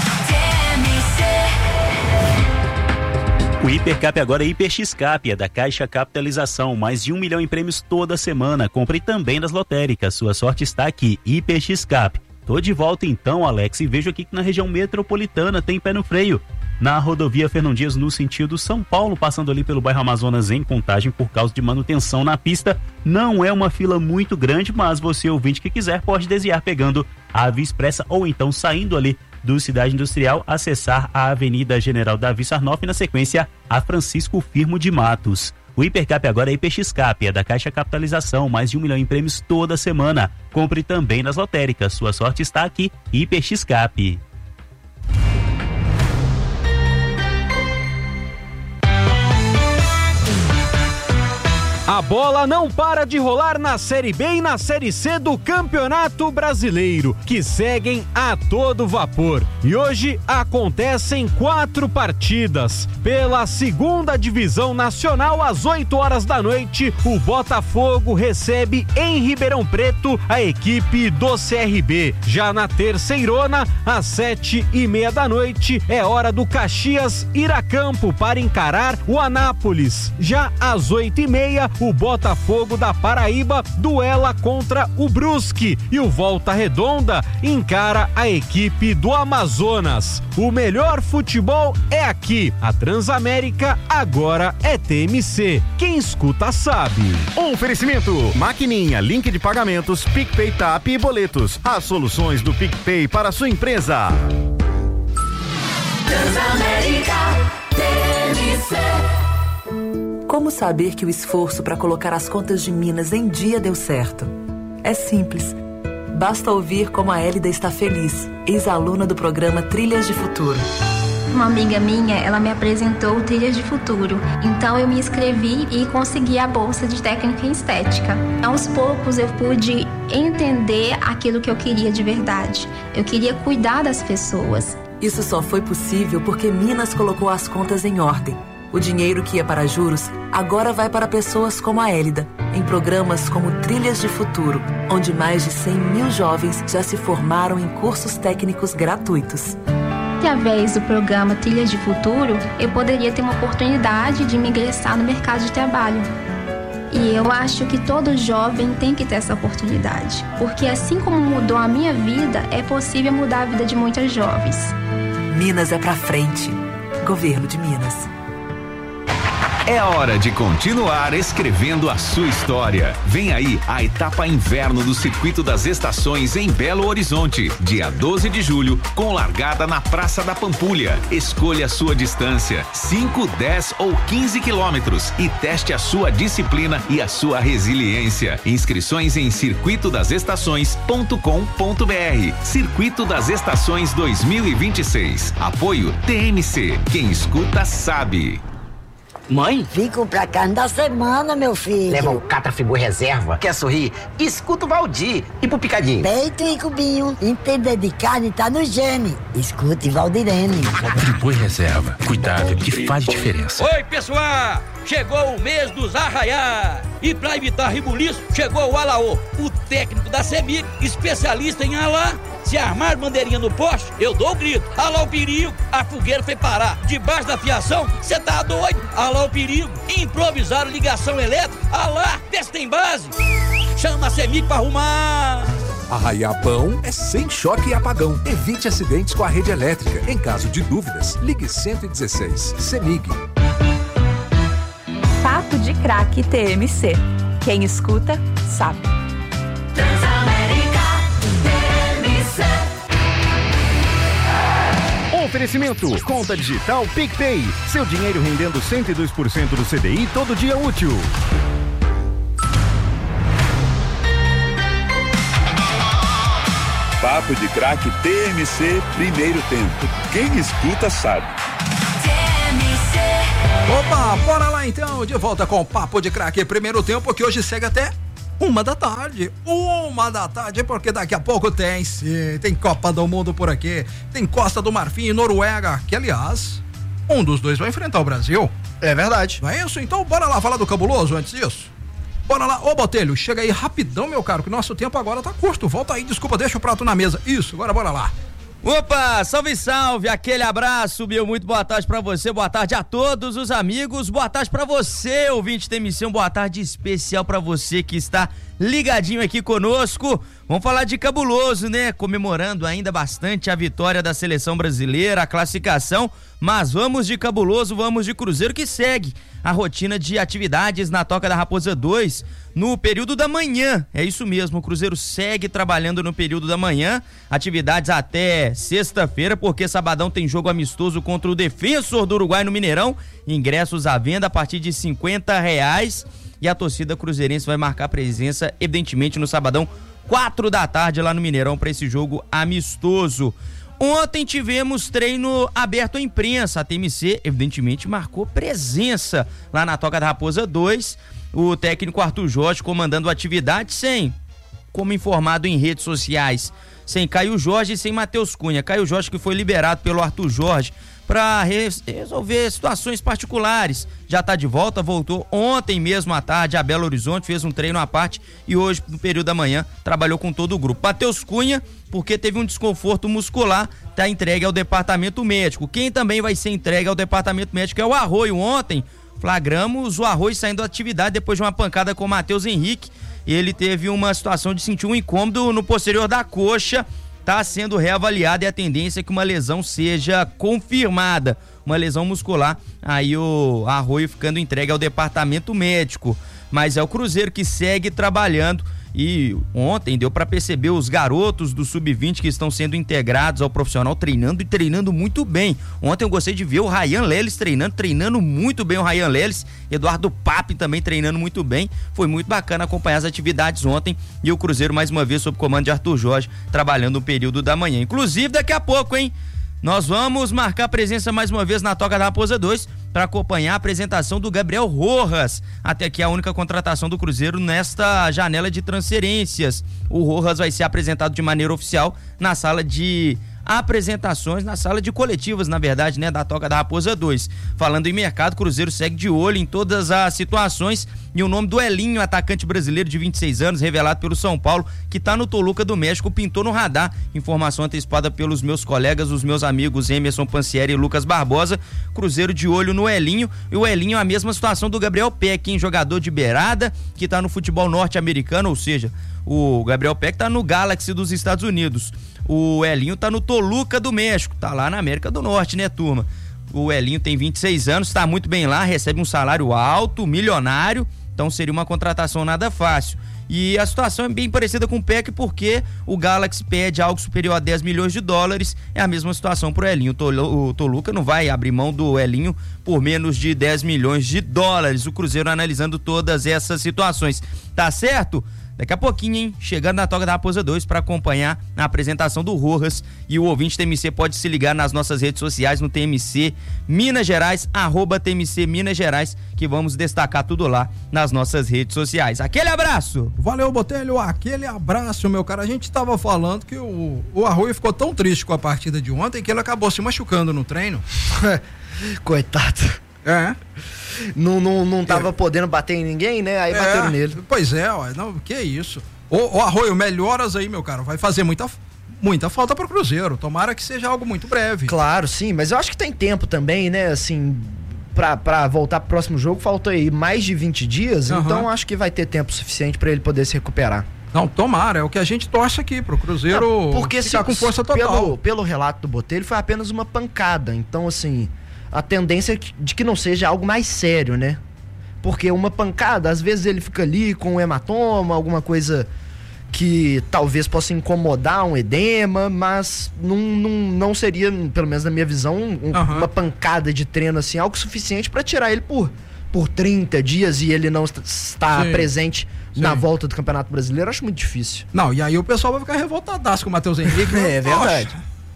O Hipercap agora é Hiper X-Cap, é da Caixa Capitalização, mais de 1 milhão em prêmios toda semana. Compre também nas lotéricas, sua sorte está aqui, Hiper X-Cap. Tô de volta então, Alex, e vejo aqui que na região metropolitana tem pé no freio. Na rodovia Fernão Dias, no sentido São Paulo, passando ali pelo bairro Amazonas em Contagem por causa de manutenção na pista. Não é uma fila muito grande, mas você, ouvinte que quiser, pode desviar pegando a Via Expressa ou então saindo ali do Cidade Industrial, acessar a Avenida General Davi Sarnoff e na sequência a Francisco Firmo de Matos. O Hipercap agora é Hiper X-Cap, é da Caixa Capitalização, mais de 1 milhão em prêmios toda semana. Compre também nas lotéricas, sua sorte está aqui, Hiper X-Cap. A bola não para de rolar na Série B e na Série C do Campeonato Brasileiro, que seguem a todo vapor. E hoje acontecem 4 partidas. Pela 2ª Divisão Nacional, às 8 horas da noite, o Botafogo recebe em Ribeirão Preto a equipe do CRB. Já na terceirona, às 7h30 da noite, é hora do Caxias ir a campo para encarar o Anápolis. Já às 8h30, o Botafogo da Paraíba duela contra o Brusque e o Volta Redonda encara a equipe do Amazonas. O melhor futebol é aqui. A Transamérica agora é TMC. Quem escuta sabe. Oferecimento: Maquininha, link de pagamentos, PicPay, TAP e boletos. As soluções do PicPay para a sua empresa. Transamérica TMC. Como saber que o esforço para colocar as contas de Minas em dia deu certo? É simples. Basta ouvir como a Hélida está feliz, ex-aluna do programa Trilhas de Futuro. Uma amiga minha, ela me apresentou Trilhas de Futuro. Então eu me inscrevi e consegui a bolsa de técnica em estética. Aos poucos eu pude entender aquilo que eu queria de verdade. Eu queria cuidar das pessoas. Isso só foi possível porque Minas colocou as contas em ordem. O dinheiro que ia para juros agora vai para pessoas como a Hélida, em programas como Trilhas de Futuro, onde mais de 100 mil jovens já se formaram em cursos técnicos gratuitos. Através do programa Trilhas de Futuro, eu poderia ter uma oportunidade de me ingressar no mercado de trabalho. E eu acho que todo jovem tem que ter essa oportunidade, porque assim como mudou a minha vida, é possível mudar a vida de muitas jovens. Minas é pra frente. Governo de Minas. É hora de continuar escrevendo a sua história. Vem aí a etapa inverno do Circuito das Estações em Belo Horizonte, dia 12 de julho, com largada na Praça da Pampulha. Escolha a sua distância, 5, 10 ou 15 quilômetros e teste a sua disciplina e a sua resiliência. Inscrições em circuitodasestações.com.br. Circuito das Estações 2026. Apoio TMC. Quem escuta sabe. Mãe? Vim comprar carne da semana, meu filho. Leva o Catra Friboi Reserva. Quer sorrir? Escuta o Valdir. E pro picadinho? Peito e cubinho. Entender de carne tá no gene. Escute Valdirene. Friboi Reserva. Cuidado que faz diferença. Oi, pessoal! Chegou o mês dos arraiá. E pra evitar rebuliço, chegou o Alaô, o técnico da CEMIG, especialista em alá. Se armar bandeirinha no poste, eu dou o grito. Alá o perigo, a fogueira foi parar. Debaixo da fiação, cê tá doido? Alá o perigo, improvisaram ligação elétrica. Alá, testa tem base. Chama a CEMIG pra arrumar. Arraiar bom é sem choque e apagão. Evite acidentes com a rede elétrica. Em caso de dúvidas, ligue 116. CEMIG. Papo de Craque TMC. Quem escuta, sabe. Transamérica TMC. Oferecimento, conta digital PicPay. Seu dinheiro rendendo 102% do CDI todo dia útil. Papo de Craque TMC, primeiro tempo. Quem escuta sabe. Opa, bora lá então, de volta com o Papo de Craque, primeiro tempo, que hoje segue até 1 da tarde. 1 da tarde, porque daqui a pouco tem Copa do Mundo por aqui, tem Costa do Marfim e Noruega, que aliás, um dos dois vai enfrentar o Brasil. É verdade. Não é isso? Então bora lá falar do cabuloso antes disso. Bora lá, ô Botelho, chega aí rapidão, meu caro, que nosso tempo agora tá curto. Volta aí, desculpa, deixa o prato na mesa. Isso, agora bora lá. Opa, salve, salve, aquele abraço, meu, muito boa tarde pra você, boa tarde a todos os amigos, boa tarde pra você, ouvinte TMC, boa tarde especial pra você que está ligadinho aqui conosco. Vamos falar de cabuloso, né? Comemorando ainda bastante a vitória da seleção brasileira, a classificação, mas vamos de cabuloso, vamos de Cruzeiro, que segue a rotina de atividades na Toca da Raposa 2 no período da manhã. É isso mesmo, o Cruzeiro segue trabalhando no período da manhã, atividades até sexta-feira, porque sabadão tem jogo amistoso contra o Defensor do Uruguai no Mineirão, ingressos à venda a partir de R$50, e a torcida cruzeirense vai marcar presença, evidentemente, no sabadão, 4 da tarde lá no Mineirão, para esse jogo amistoso. Ontem tivemos treino aberto à imprensa, a TMC evidentemente marcou presença lá na Toca da Raposa 2, o técnico Arthur Jorge comandando a atividade sem, como informado em redes sociais, sem Caio Jorge e sem Matheus Cunha. Caio Jorge que foi liberado pelo Arthur Jorge para resolver situações particulares, já está de volta, voltou ontem mesmo à tarde a Belo Horizonte, fez um treino à parte e hoje no período da manhã trabalhou com todo o grupo. Matheus Cunha, porque teve um desconforto muscular, está entregue ao departamento médico. Quem também vai ser entregue ao departamento médico é o Arroio. Ontem flagramos o Arroio saindo da atividade depois de uma pancada com o Matheus Henrique. Ele teve uma situação de sentir um incômodo no posterior da coxa, está sendo reavaliado e a tendência é que uma lesão seja confirmada, uma lesão muscular, aí o Arroio ficando entregue ao departamento médico. Mas é o Cruzeiro que segue trabalhando e ontem deu para perceber os garotos do Sub-20 que estão sendo integrados ao profissional treinando e treinando muito bem. Ontem eu gostei de ver o Ryan Leles treinando muito bem o Ryan Leles, Eduardo Pape também treinando muito bem. Foi muito bacana acompanhar as atividades ontem e o Cruzeiro mais uma vez sob comando de Arthur Jorge trabalhando no período da manhã. Inclusive daqui a pouco, hein? Nós vamos marcar presença mais uma vez na Toca da Raposa 2 para acompanhar a apresentação do Gabriel Rojas, até aqui a única contratação do Cruzeiro nesta janela de transferências. O Rojas vai ser apresentado de maneira oficial na sala de apresentações, na sala de coletivas, na verdade, né, da Toca da Raposa 2. Falando em mercado, o Cruzeiro segue de olho em todas as situações e o nome do Elinho, atacante brasileiro de 26 anos, revelado pelo São Paulo, que tá no Toluca do México, pintou no radar. Informação antecipada pelos meus colegas, os meus amigos Emerson Pansieri e Lucas Barbosa. Cruzeiro de olho no Elinho, e o Elinho é a mesma situação do Gabriel Peck, hein, jogador de beirada, que tá no futebol norte-americano, ou seja, o Gabriel Peck tá no Galaxy dos Estados Unidos. O Elinho tá no Toluca do México, tá lá na América do Norte, né, turma? O Elinho tem 26 anos, tá muito bem lá, recebe um salário alto, milionário, então seria uma contratação nada fácil. E a situação é bem parecida com o Peck, porque o Galaxy pede algo superior a 10 milhões de dólares, é a mesma situação pro Elinho. O Toluca não vai abrir mão do Elinho por menos de 10 milhões de dólares. O Cruzeiro analisando todas essas situações, tá certo? Daqui a pouquinho, hein? Chegando na Toca da Raposa 2 para acompanhar a apresentação do Rojas, e o ouvinte TMC pode se ligar nas nossas redes sociais no TMC Minas Gerais, @TMC Minas Gerais, que vamos destacar tudo lá nas nossas redes sociais. Aquele abraço! Valeu, Botelho, aquele abraço, meu cara. A gente tava falando que o Arroio ficou tão triste com a partida de ontem que ele acabou se machucando no treino. Coitado. É. Não tava podendo bater em ninguém, né? Aí bateram nele. Pois é, ó, não, que isso. Ô Arroio, melhoras aí, meu cara. Vai fazer muita falta pro Cruzeiro. Tomara que seja algo muito breve. Claro, sim, mas eu acho que tem tempo também, né? Assim, pra voltar pro próximo jogo, falta aí mais de 20 dias, então acho que vai ter tempo suficiente pra ele poder se recuperar. Não, tomara, é o que a gente torce aqui pro Cruzeiro ficar com força total. Pelo relato do Botelho, foi apenas uma pancada, então assim, a tendência é de que não seja algo mais sério, né? Porque uma pancada, às vezes ele fica ali com um hematoma, alguma coisa que talvez possa incomodar um edema, mas não seria, pelo menos na minha visão, uma pancada de treino assim, algo suficiente para tirar ele por 30 dias e ele não estar presente na volta do Campeonato Brasileiro. Eu acho muito difícil. Não, e aí o pessoal vai ficar revoltadaço com o Matheus Henrique. É verdade.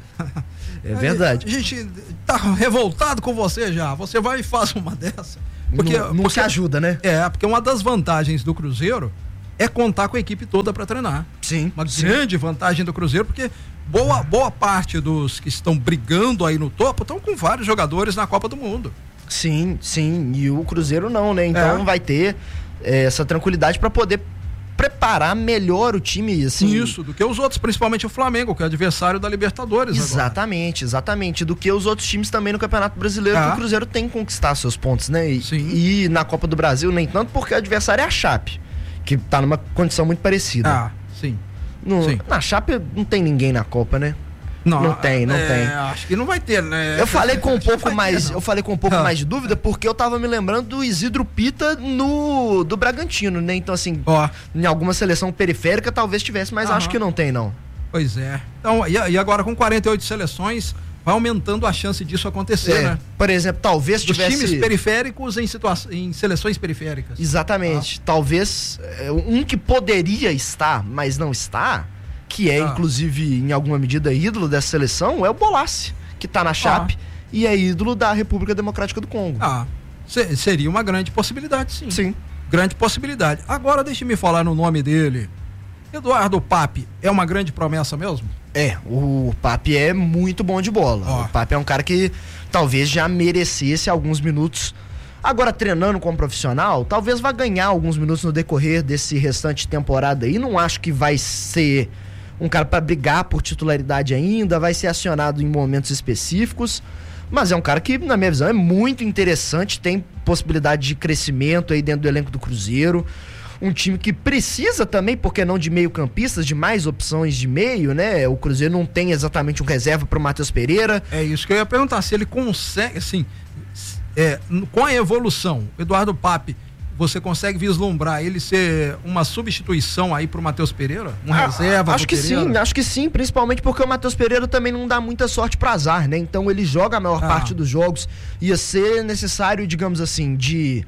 É verdade. A gente tá revoltado com você já. Você vai e faz uma dessa. Porque se ajuda, né? Porque uma das vantagens do Cruzeiro é contar com a equipe toda para treinar. Sim. Uma grande vantagem do Cruzeiro, porque boa parte dos que estão brigando aí no topo estão com vários jogadores na Copa do Mundo. Sim. E o Cruzeiro não, né? Então vai ter essa tranquilidade para poder preparar melhor o time, assim. Isso, do que os outros, principalmente o Flamengo, que é adversário da Libertadores. Exatamente. Do que os outros times também no Campeonato Brasileiro, que o Cruzeiro tem que conquistar seus pontos, né? E na Copa do Brasil, nem tanto, porque o adversário é a Chape, que tá numa condição muito parecida. Sim. Na Chape não tem ninguém na Copa, né? Não tem. Acho que não vai ter, né? Eu falei com um pouco mais de dúvida, porque eu tava me lembrando do Isidro Pita do Bragantino, né? Então, assim, em alguma seleção periférica talvez tivesse, mas acho que não tem, não. Pois é. Então, e agora com 48 seleções, vai aumentando a chance disso acontecer, né? Por exemplo, talvez tivesse... times periféricos em seleções periféricas. Exatamente. Talvez um que poderia estar, mas não está... que é, inclusive, em alguma medida, ídolo dessa seleção, é o Bolassi, que tá na Chape e é ídolo da República Democrática do Congo. Seria uma grande possibilidade, sim. Sim. Grande possibilidade. Agora, deixe-me falar no nome dele. Eduardo Papi é uma grande promessa mesmo? O Papi é muito bom de bola. O Papi é um cara que talvez já merecesse alguns minutos. Agora, treinando como profissional, talvez vá ganhar alguns minutos no decorrer desse restante de temporada aí. Não acho que vai ser um cara para brigar por titularidade ainda, vai ser acionado em momentos específicos, mas é um cara que, na minha visão, é muito interessante, tem possibilidade de crescimento aí dentro do elenco do Cruzeiro, um time que precisa também, porque não de meio-campistas, de mais opções de meio, né? O Cruzeiro não tem exatamente um reserva para o Matheus Pereira. É isso que eu ia perguntar, se ele consegue, assim, com a evolução, Eduardo Papi, você consegue vislumbrar ele ser uma substituição aí pro Matheus Pereira? Reserva? Acho que sim, principalmente porque o Matheus Pereira também não dá muita sorte pra azar, né? Então ele joga a maior parte dos jogos. Ia ser necessário, digamos assim, de,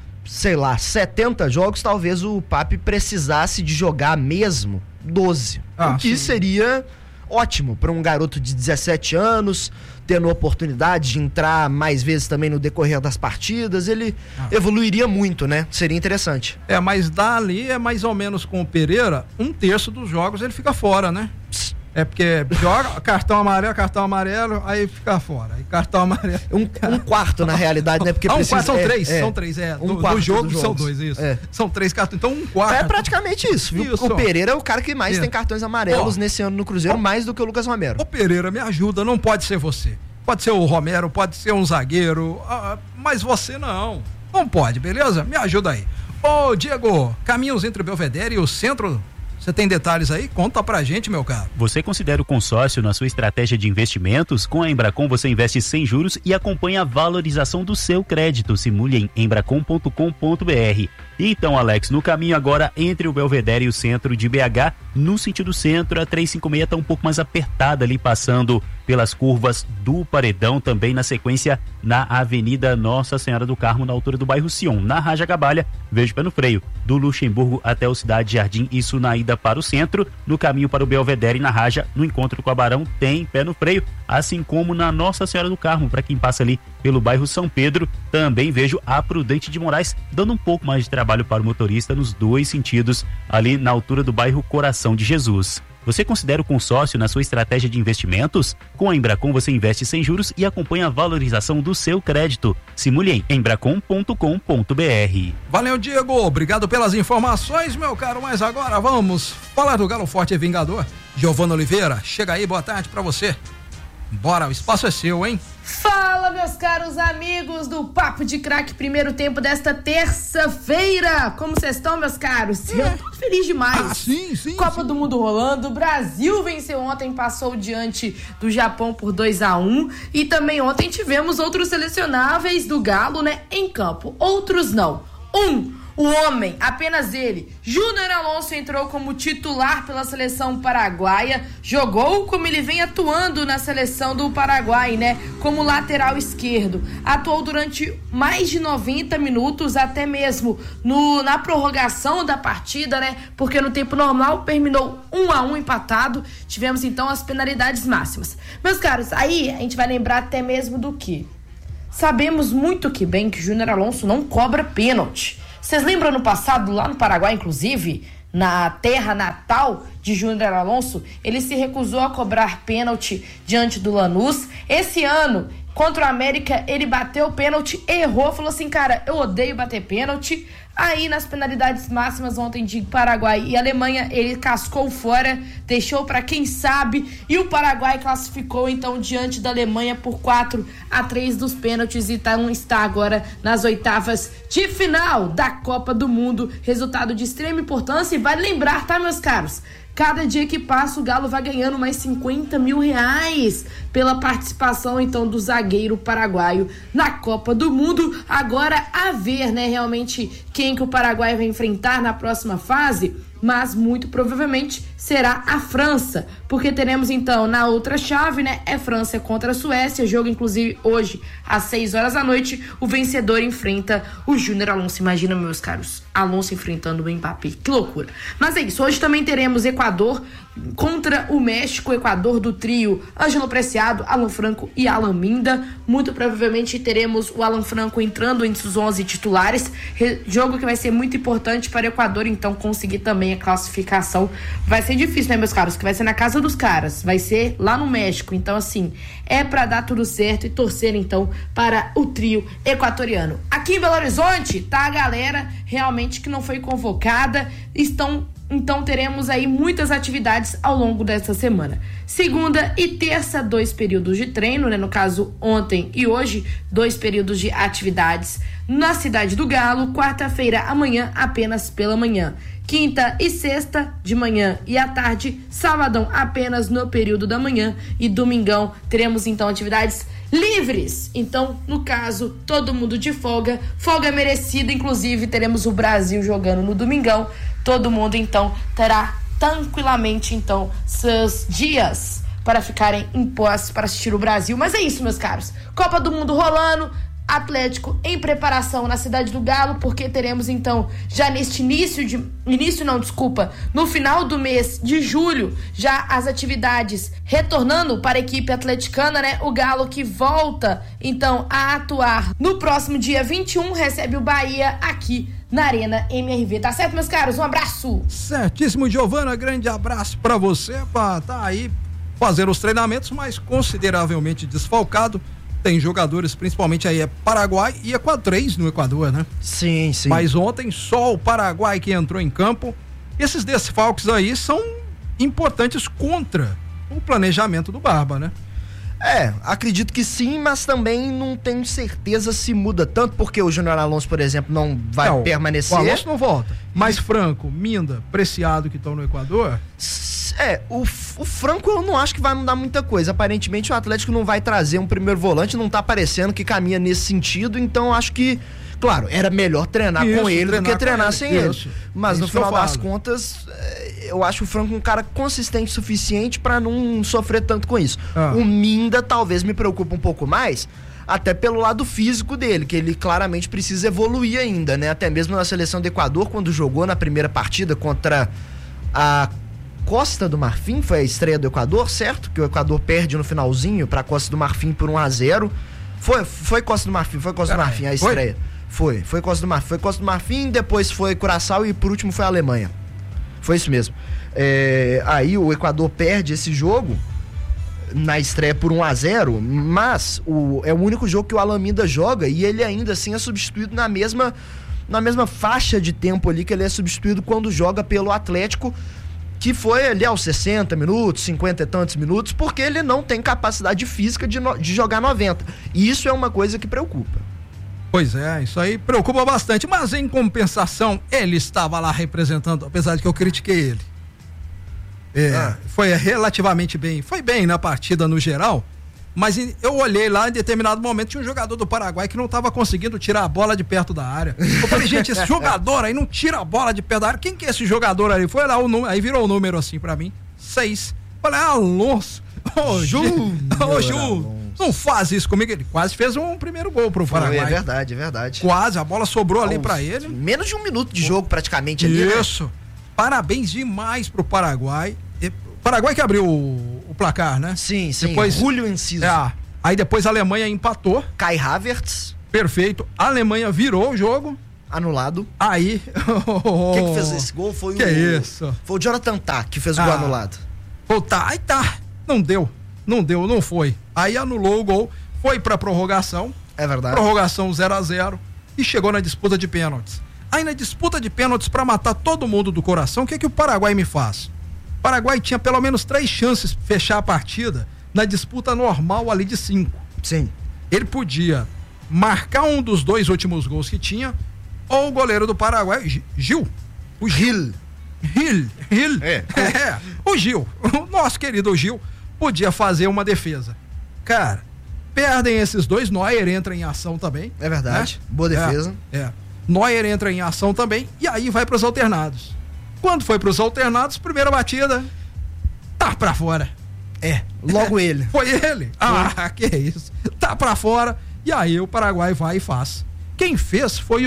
70 jogos, talvez o Papi precisasse de jogar mesmo 12. O que seria ótimo para um garoto de 17 anos, tendo oportunidade de entrar mais vezes também no decorrer das partidas, ele evoluiria muito, né? Seria interessante. Mas dali mais ou menos com o Pereira, 1/3 dos jogos ele fica fora, né? Porque joga cartão amarelo, aí fica fora. Aí cartão amarelo. Um quarto, na realidade, né? Porque são três. Do jogo são 2, isso. São 3 cartões, então 1/4. É praticamente isso, viu? O Pereira é o cara que mais tem cartões amarelos nesse ano no Cruzeiro, mais do que o Lucas Romero. O Pereira, me ajuda, não pode ser você. Pode ser o Romero, pode ser um zagueiro, mas você não. Não pode, beleza? Me ajuda aí. Ô, Diego, caminhos entre o Belvedere e o centro... Você tem detalhes aí? Conta pra gente, meu caro. Você considera o consórcio na sua estratégia de investimentos? Com a Embracon você investe sem juros e acompanha a valorização do seu crédito. Simule em embracon.com.br. Então, Alex, no caminho agora entre o Belvedere e o centro de BH, no sentido centro, a 356 está um pouco mais apertada ali, passando pelas curvas do Paredão, também na sequência na Avenida Nossa Senhora do Carmo, na altura do bairro Sion. Na Raja Gabalha, vejo pé no freio, do Luxemburgo até o Cidade Jardim, isso na ida para o centro. No caminho para o Belvedere e na Raja, no encontro com a Barão, tem pé no freio, assim como na Nossa Senhora do Carmo, para quem passa ali pelo bairro São Pedro. Também vejo a Prudente de Moraes, dando um pouco mais de trabalho para o motorista nos dois sentidos, ali na altura do bairro Coração de Jesus. Você considera o consórcio na sua estratégia de investimentos? Com a Embracon você investe sem juros e acompanha a valorização do seu crédito. Simule em embracon.com.br. Valeu, Diego. Obrigado pelas informações, meu caro. Mas agora vamos falar do Galo Forte e Vingador. Giovana Oliveira, chega aí, boa tarde pra você. Bora, o espaço é seu, hein? Fala, meus caros amigos do Papo de Craque, primeiro tempo desta terça-feira. Como vocês estão, meus caros? Eu tô feliz demais. Sim. Copa do Mundo rolando. O Brasil venceu ontem, passou diante do Japão por 2-1. E também ontem tivemos outros selecionáveis do Galo, né, em campo. Outros não. o homem, apenas ele, Júnior Alonso, entrou como titular pela seleção paraguaia, jogou como ele vem atuando na seleção do Paraguai, né? Como lateral esquerdo. Atuou durante mais de 90 minutos, até mesmo na prorrogação da partida, né? Porque no tempo normal terminou 1-1 empatado. Tivemos então as penalidades máximas. Meus caros, aí a gente vai lembrar até mesmo do que? Sabemos muito que bem que Júnior Alonso não cobra pênalti. Vocês lembram no passado, lá no Paraguai, inclusive, na terra natal de Júnior Alonso, ele se recusou a cobrar pênalti diante do Lanús. Esse ano, contra o América, ele bateu o pênalti, errou, falou assim, cara, eu odeio bater pênalti. Aí, nas penalidades máximas ontem de Paraguai e Alemanha, ele cascou fora, deixou para quem sabe, e o Paraguai classificou, então, diante da Alemanha por 4-3 dos pênaltis, e está agora nas oitavas de final da Copa do Mundo. Resultado de extrema importância, e vale lembrar, tá, meus caros? Cada dia que passa, o Galo vai ganhando mais 50 mil reais pela participação, então, do zagueiro paraguaio na Copa do Mundo. Agora, a ver, né, realmente, quem que o Paraguai vai enfrentar na próxima fase, mas muito provavelmente será a França, porque teremos, então, na outra chave, né, é França contra a Suécia, jogo, inclusive, hoje, às 6 horas da noite, o vencedor enfrenta o Júnior Alonso. Imagina, meus caros, Alonso enfrentando o Mbappé, que loucura. Mas é isso, hoje também teremos Equador contra o México, Equador do trio Ângelo Preciado, Alan Franco e Alan Minda. Muito provavelmente teremos o Alan Franco entrando entre os 11 titulares, jogo que vai ser muito importante para o Equador, então, conseguir também a classificação. Vai ser difícil, né, meus caros, que vai ser na casa dos caras, vai ser lá no México, então, assim, é pra dar tudo certo e torcer, então, para o trio equatoriano. Aqui em Belo Horizonte, tá a galera realmente que não foi convocada, então teremos aí muitas atividades ao longo dessa semana. Segunda e terça, 2 períodos de treino, né? No caso, ontem e hoje, 2 períodos de atividades na Cidade do Galo. Quarta-feira, amanhã, apenas pela manhã. Quinta e sexta, de manhã e à tarde. Sabadão, apenas no período da manhã. E domingão, teremos então atividades livres. Então, no caso, todo mundo de folga merecida, inclusive teremos o Brasil jogando no domingão. Todo mundo, então, terá tranquilamente, então, seus dias para ficarem em posse para assistir o Brasil. Mas é isso, meus caros. Copa do Mundo rolando, Atlético em preparação na Cidade do Galo, porque teremos, então, já neste no final do mês de julho, já as atividades retornando para a equipe atleticana, né? O Galo que volta, então, a atuar no próximo dia 21, recebe o Bahia aqui na Arena MRV. Tá certo, meus caros? Um abraço. Certíssimo, Giovana, grande abraço pra você, tá aí fazendo os treinamentos, mas consideravelmente desfalcado. Tem jogadores, principalmente aí Paraguai e Equador, 3 no Equador, né? Sim. Mas ontem só o Paraguai que entrou em campo. Esses desfalques aí são importantes contra o planejamento do Barba, né? Acredito que sim, mas também não tenho certeza se muda tanto, porque o Júnior Alonso, por exemplo, não vai permanecer. O Alonso não volta. Mas Franco, Minda, Preciado, que estão no Equador... O Franco eu não acho que vai mudar muita coisa. Aparentemente o Atlético não vai trazer um primeiro volante, não tá parecendo que caminha nesse sentido, então acho que, claro, era melhor treinar com ele do que treinar sem ele. Mas no final das contas, eu acho o Franco um cara consistente o suficiente pra não sofrer tanto com isso. O Minda talvez me preocupe um pouco mais, até pelo lado físico dele, que ele claramente precisa evoluir ainda, né? Até mesmo na seleção do Equador, quando jogou na primeira partida contra a Costa do Marfim, foi a estreia do Equador, certo? Que o Equador perde no finalzinho pra Costa do Marfim por 1-0. Foi Costa do Marfim, a estreia. Foi Costa do Marfim, depois foi Curaçao e por último foi a Alemanha. Foi isso mesmo. Aí o Equador perde esse jogo na estreia por 1-0, mas é o único jogo que o Alan Minda joga e ele ainda assim é substituído na mesma faixa de tempo ali que ele é substituído quando joga pelo Atlético, que foi ali aos 60 minutos, 50 e tantos minutos, porque ele não tem capacidade física de jogar 90. E isso é uma coisa que preocupa. Pois é, isso aí preocupa bastante, mas em compensação, ele estava lá representando, apesar de que eu critiquei ele. Foi relativamente bem, foi bem na partida no geral, Mas eu olhei lá, em determinado momento, tinha um jogador do Paraguai que não estava conseguindo tirar a bola de perto da área. Eu falei, gente, esse jogador aí não tira a bola de perto da área. Quem que é esse jogador ali? Foi lá o número, aí virou o número assim pra mim, 6. Falei, Alonso. Ô, Ju, não faz isso comigo. Ele quase fez um primeiro gol pro Paraguai. É verdade, é verdade. Quase, a bola sobrou ali pra ele. Menos de 1 minuto de jogo praticamente ali, Isso. Né? Parabéns demais pro Paraguai. Paraguai que abriu o placar, né? Sim, sim. Depois, Julio Enciso. Aí depois a Alemanha empatou. Kai Havertz. Perfeito. A Alemanha virou o jogo. Anulado. Aí. Quem que fez esse gol foi isso? Foi o Jonathan Tah que fez o gol anulado. Aí tá. Não foi. Aí anulou o gol, foi pra prorrogação. É verdade. Prorrogação 0-0 e chegou na disputa de pênaltis. Aí na disputa de pênaltis, pra matar todo mundo do coração, o que o Paraguai me faz? O Paraguai tinha pelo menos 3 chances de fechar a partida na disputa normal ali de 5. Sim. Ele podia marcar um dos 2 últimos gols que tinha, ou o goleiro do Paraguai, Gil. O Gil. O Gil, o nosso querido Gil, podia fazer uma defesa. Cara, perdem esses 2, Neuer entra em ação também. É verdade, boa defesa. Neuer entra em ação também e aí vai pros alternados. Quando foi pros alternados, primeira batida, tá pra fora. Logo ele. Foi ele? Que isso. Tá pra fora e aí o Paraguai vai e faz. Quem fez foi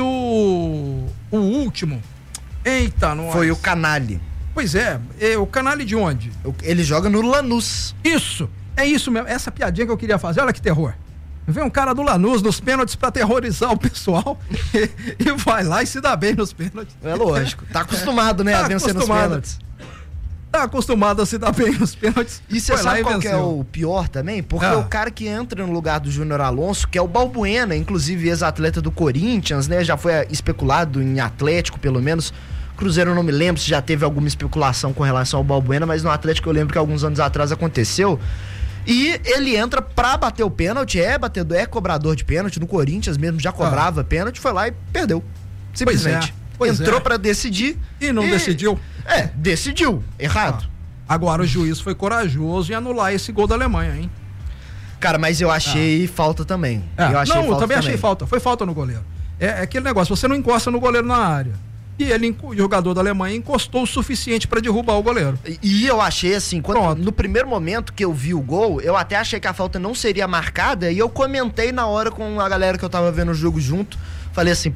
o último. Eita, nossa. Foi o Canali. Pois é, o Canali de onde? Ele joga no Lanús. Isso, é isso mesmo, essa piadinha que eu queria fazer, olha que terror. Vem um cara do Lanús nos pênaltis pra terrorizar o pessoal e vai lá e se dá bem nos pênaltis. É lógico, tá acostumado, né, a vencer nos pênaltis. Tá acostumado a se dar bem nos pênaltis. E você sabe qual que é o pior também? Porque o cara que entra no lugar do Júnior Alonso, que é o Balbuena, inclusive ex-atleta do Corinthians, né? Já foi especulado em Atlético, pelo menos. Cruzeiro eu não me lembro se já teve alguma especulação com relação ao Balbuena, mas no Atlético eu lembro que alguns anos atrás aconteceu. E ele entra pra bater o pênalti, é cobrador de pênalti, no Corinthians mesmo já cobrava pênalti, foi lá e perdeu. Simplesmente. Entrou pra decidir. E não decidiu. Decidiu. Errado. Agora o juiz foi corajoso em anular esse gol da Alemanha, hein? Cara, mas eu achei falta também. Eu também achei falta. Foi falta no goleiro. É aquele negócio, você não encosta no goleiro na área. E o jogador da Alemanha encostou o suficiente pra derrubar o goleiro. E eu achei assim, no primeiro momento que eu vi o gol, eu até achei que a falta não seria marcada e eu comentei na hora com a galera que eu tava vendo o jogo junto. Falei assim,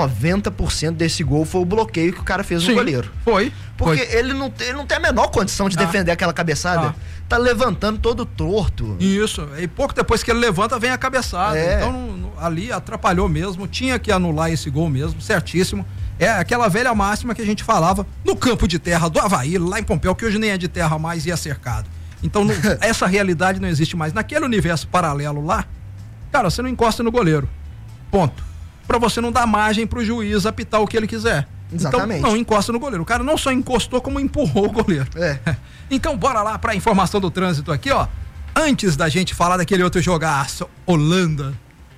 90% desse gol foi o bloqueio que o cara fez no goleiro. Foi. Porque ele não tem a menor condição de defender aquela cabeçada. Tá levantando todo torto. Isso. E pouco depois que ele levanta, vem a cabeçada. Então ali atrapalhou mesmo. Tinha que anular esse gol mesmo, certíssimo. É aquela velha máxima que a gente falava no campo de terra do Avaí, lá em Pompéu, que hoje nem é de terra mais e é cercado. Então essa realidade não existe mais. Naquele universo paralelo lá, cara, você não encosta no goleiro. Ponto. Pra você não dar margem pro juiz apitar o que ele quiser. Exatamente. Então não encosta no goleiro. O cara não só encostou, como empurrou o goleiro. Então bora lá pra informação do trânsito aqui, ó. Antes da gente falar daquele outro jogaço, Holanda.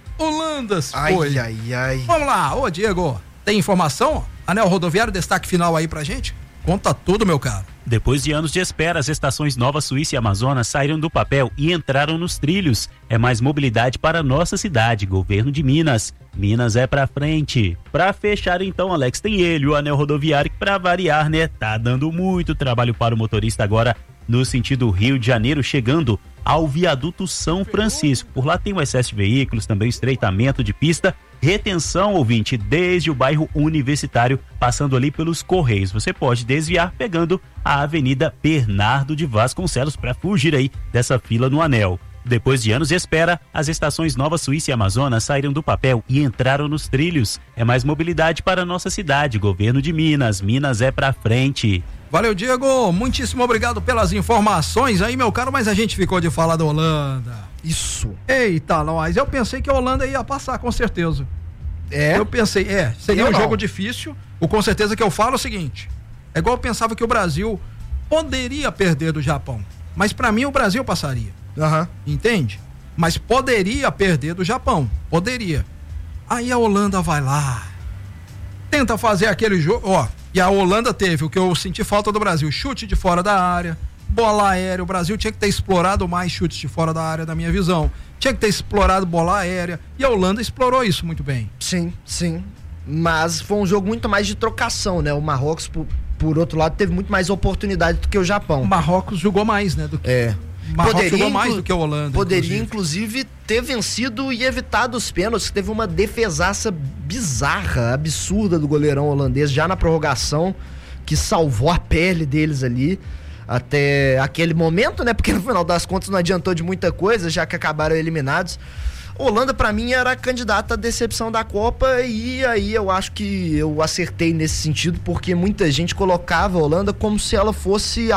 Foi. Ai. Vamos lá, ô Diego. Tem informação? Anel Rodoviário, destaque final aí pra gente? Conta tudo, meu caro. Depois de anos de espera, as estações Nova Suíça e Amazonas saíram do papel e entraram nos trilhos. É mais mobilidade para nossa cidade, governo de Minas. Minas é pra frente. Pra fechar então, Alex, tem ele, o Anel Rodoviário, que pra variar, né, tá dando muito trabalho para o motorista agora no sentido Rio de Janeiro, chegando ao viaduto São Francisco. Por lá tem o excesso de veículos, também estreitamento de pista, retenção, ouvinte, desde o bairro Universitário, passando ali pelos Correios. Você pode desviar pegando a Avenida Bernardo de Vasconcelos para fugir aí dessa fila no anel. Depois de anos de espera, as estações Nova Suíça e Amazonas saíram do papel e entraram nos trilhos. É mais mobilidade para a nossa cidade, governo de Minas. Minas é pra frente. Valeu, Diego. Muitíssimo obrigado pelas informações aí, meu caro, mas a gente ficou de falar da Holanda. Isso. Eita, nós. Eu pensei que a Holanda ia passar, com certeza. Eu pensei, seria um jogo difícil. O com certeza que eu falo é o seguinte: é igual eu pensava que o Brasil poderia perder do Japão, mas pra mim o Brasil passaria. Entende? Mas poderia perder do Japão. Poderia. Aí a Holanda vai lá, tenta fazer aquele jogo, ó. E a Holanda teve o que eu senti falta do Brasil: chute de fora da área, Bola aérea, o Brasil tinha que ter explorado mais chutes de fora da área, da minha visão. Tinha que ter explorado bola aérea. E a Holanda explorou isso muito bem. Sim. Mas foi um jogo muito mais de trocação, né? O Marrocos, por outro lado, teve muito mais oportunidade do que o Japão. O Marrocos jogou mais, né? Marrocos jogou mais do que a Holanda. Poderia, inclusive, ter vencido e evitado os pênaltis. Teve uma defesaça bizarra, absurda do goleirão holandês, já na prorrogação, que salvou a pele deles ali. Até aquele momento, né? Porque no final das contas não adiantou de muita coisa, já que acabaram eliminados. Holanda, pra mim, era a candidata à decepção da Copa, e aí eu acho que eu acertei nesse sentido, porque muita gente colocava a Holanda como se ela fosse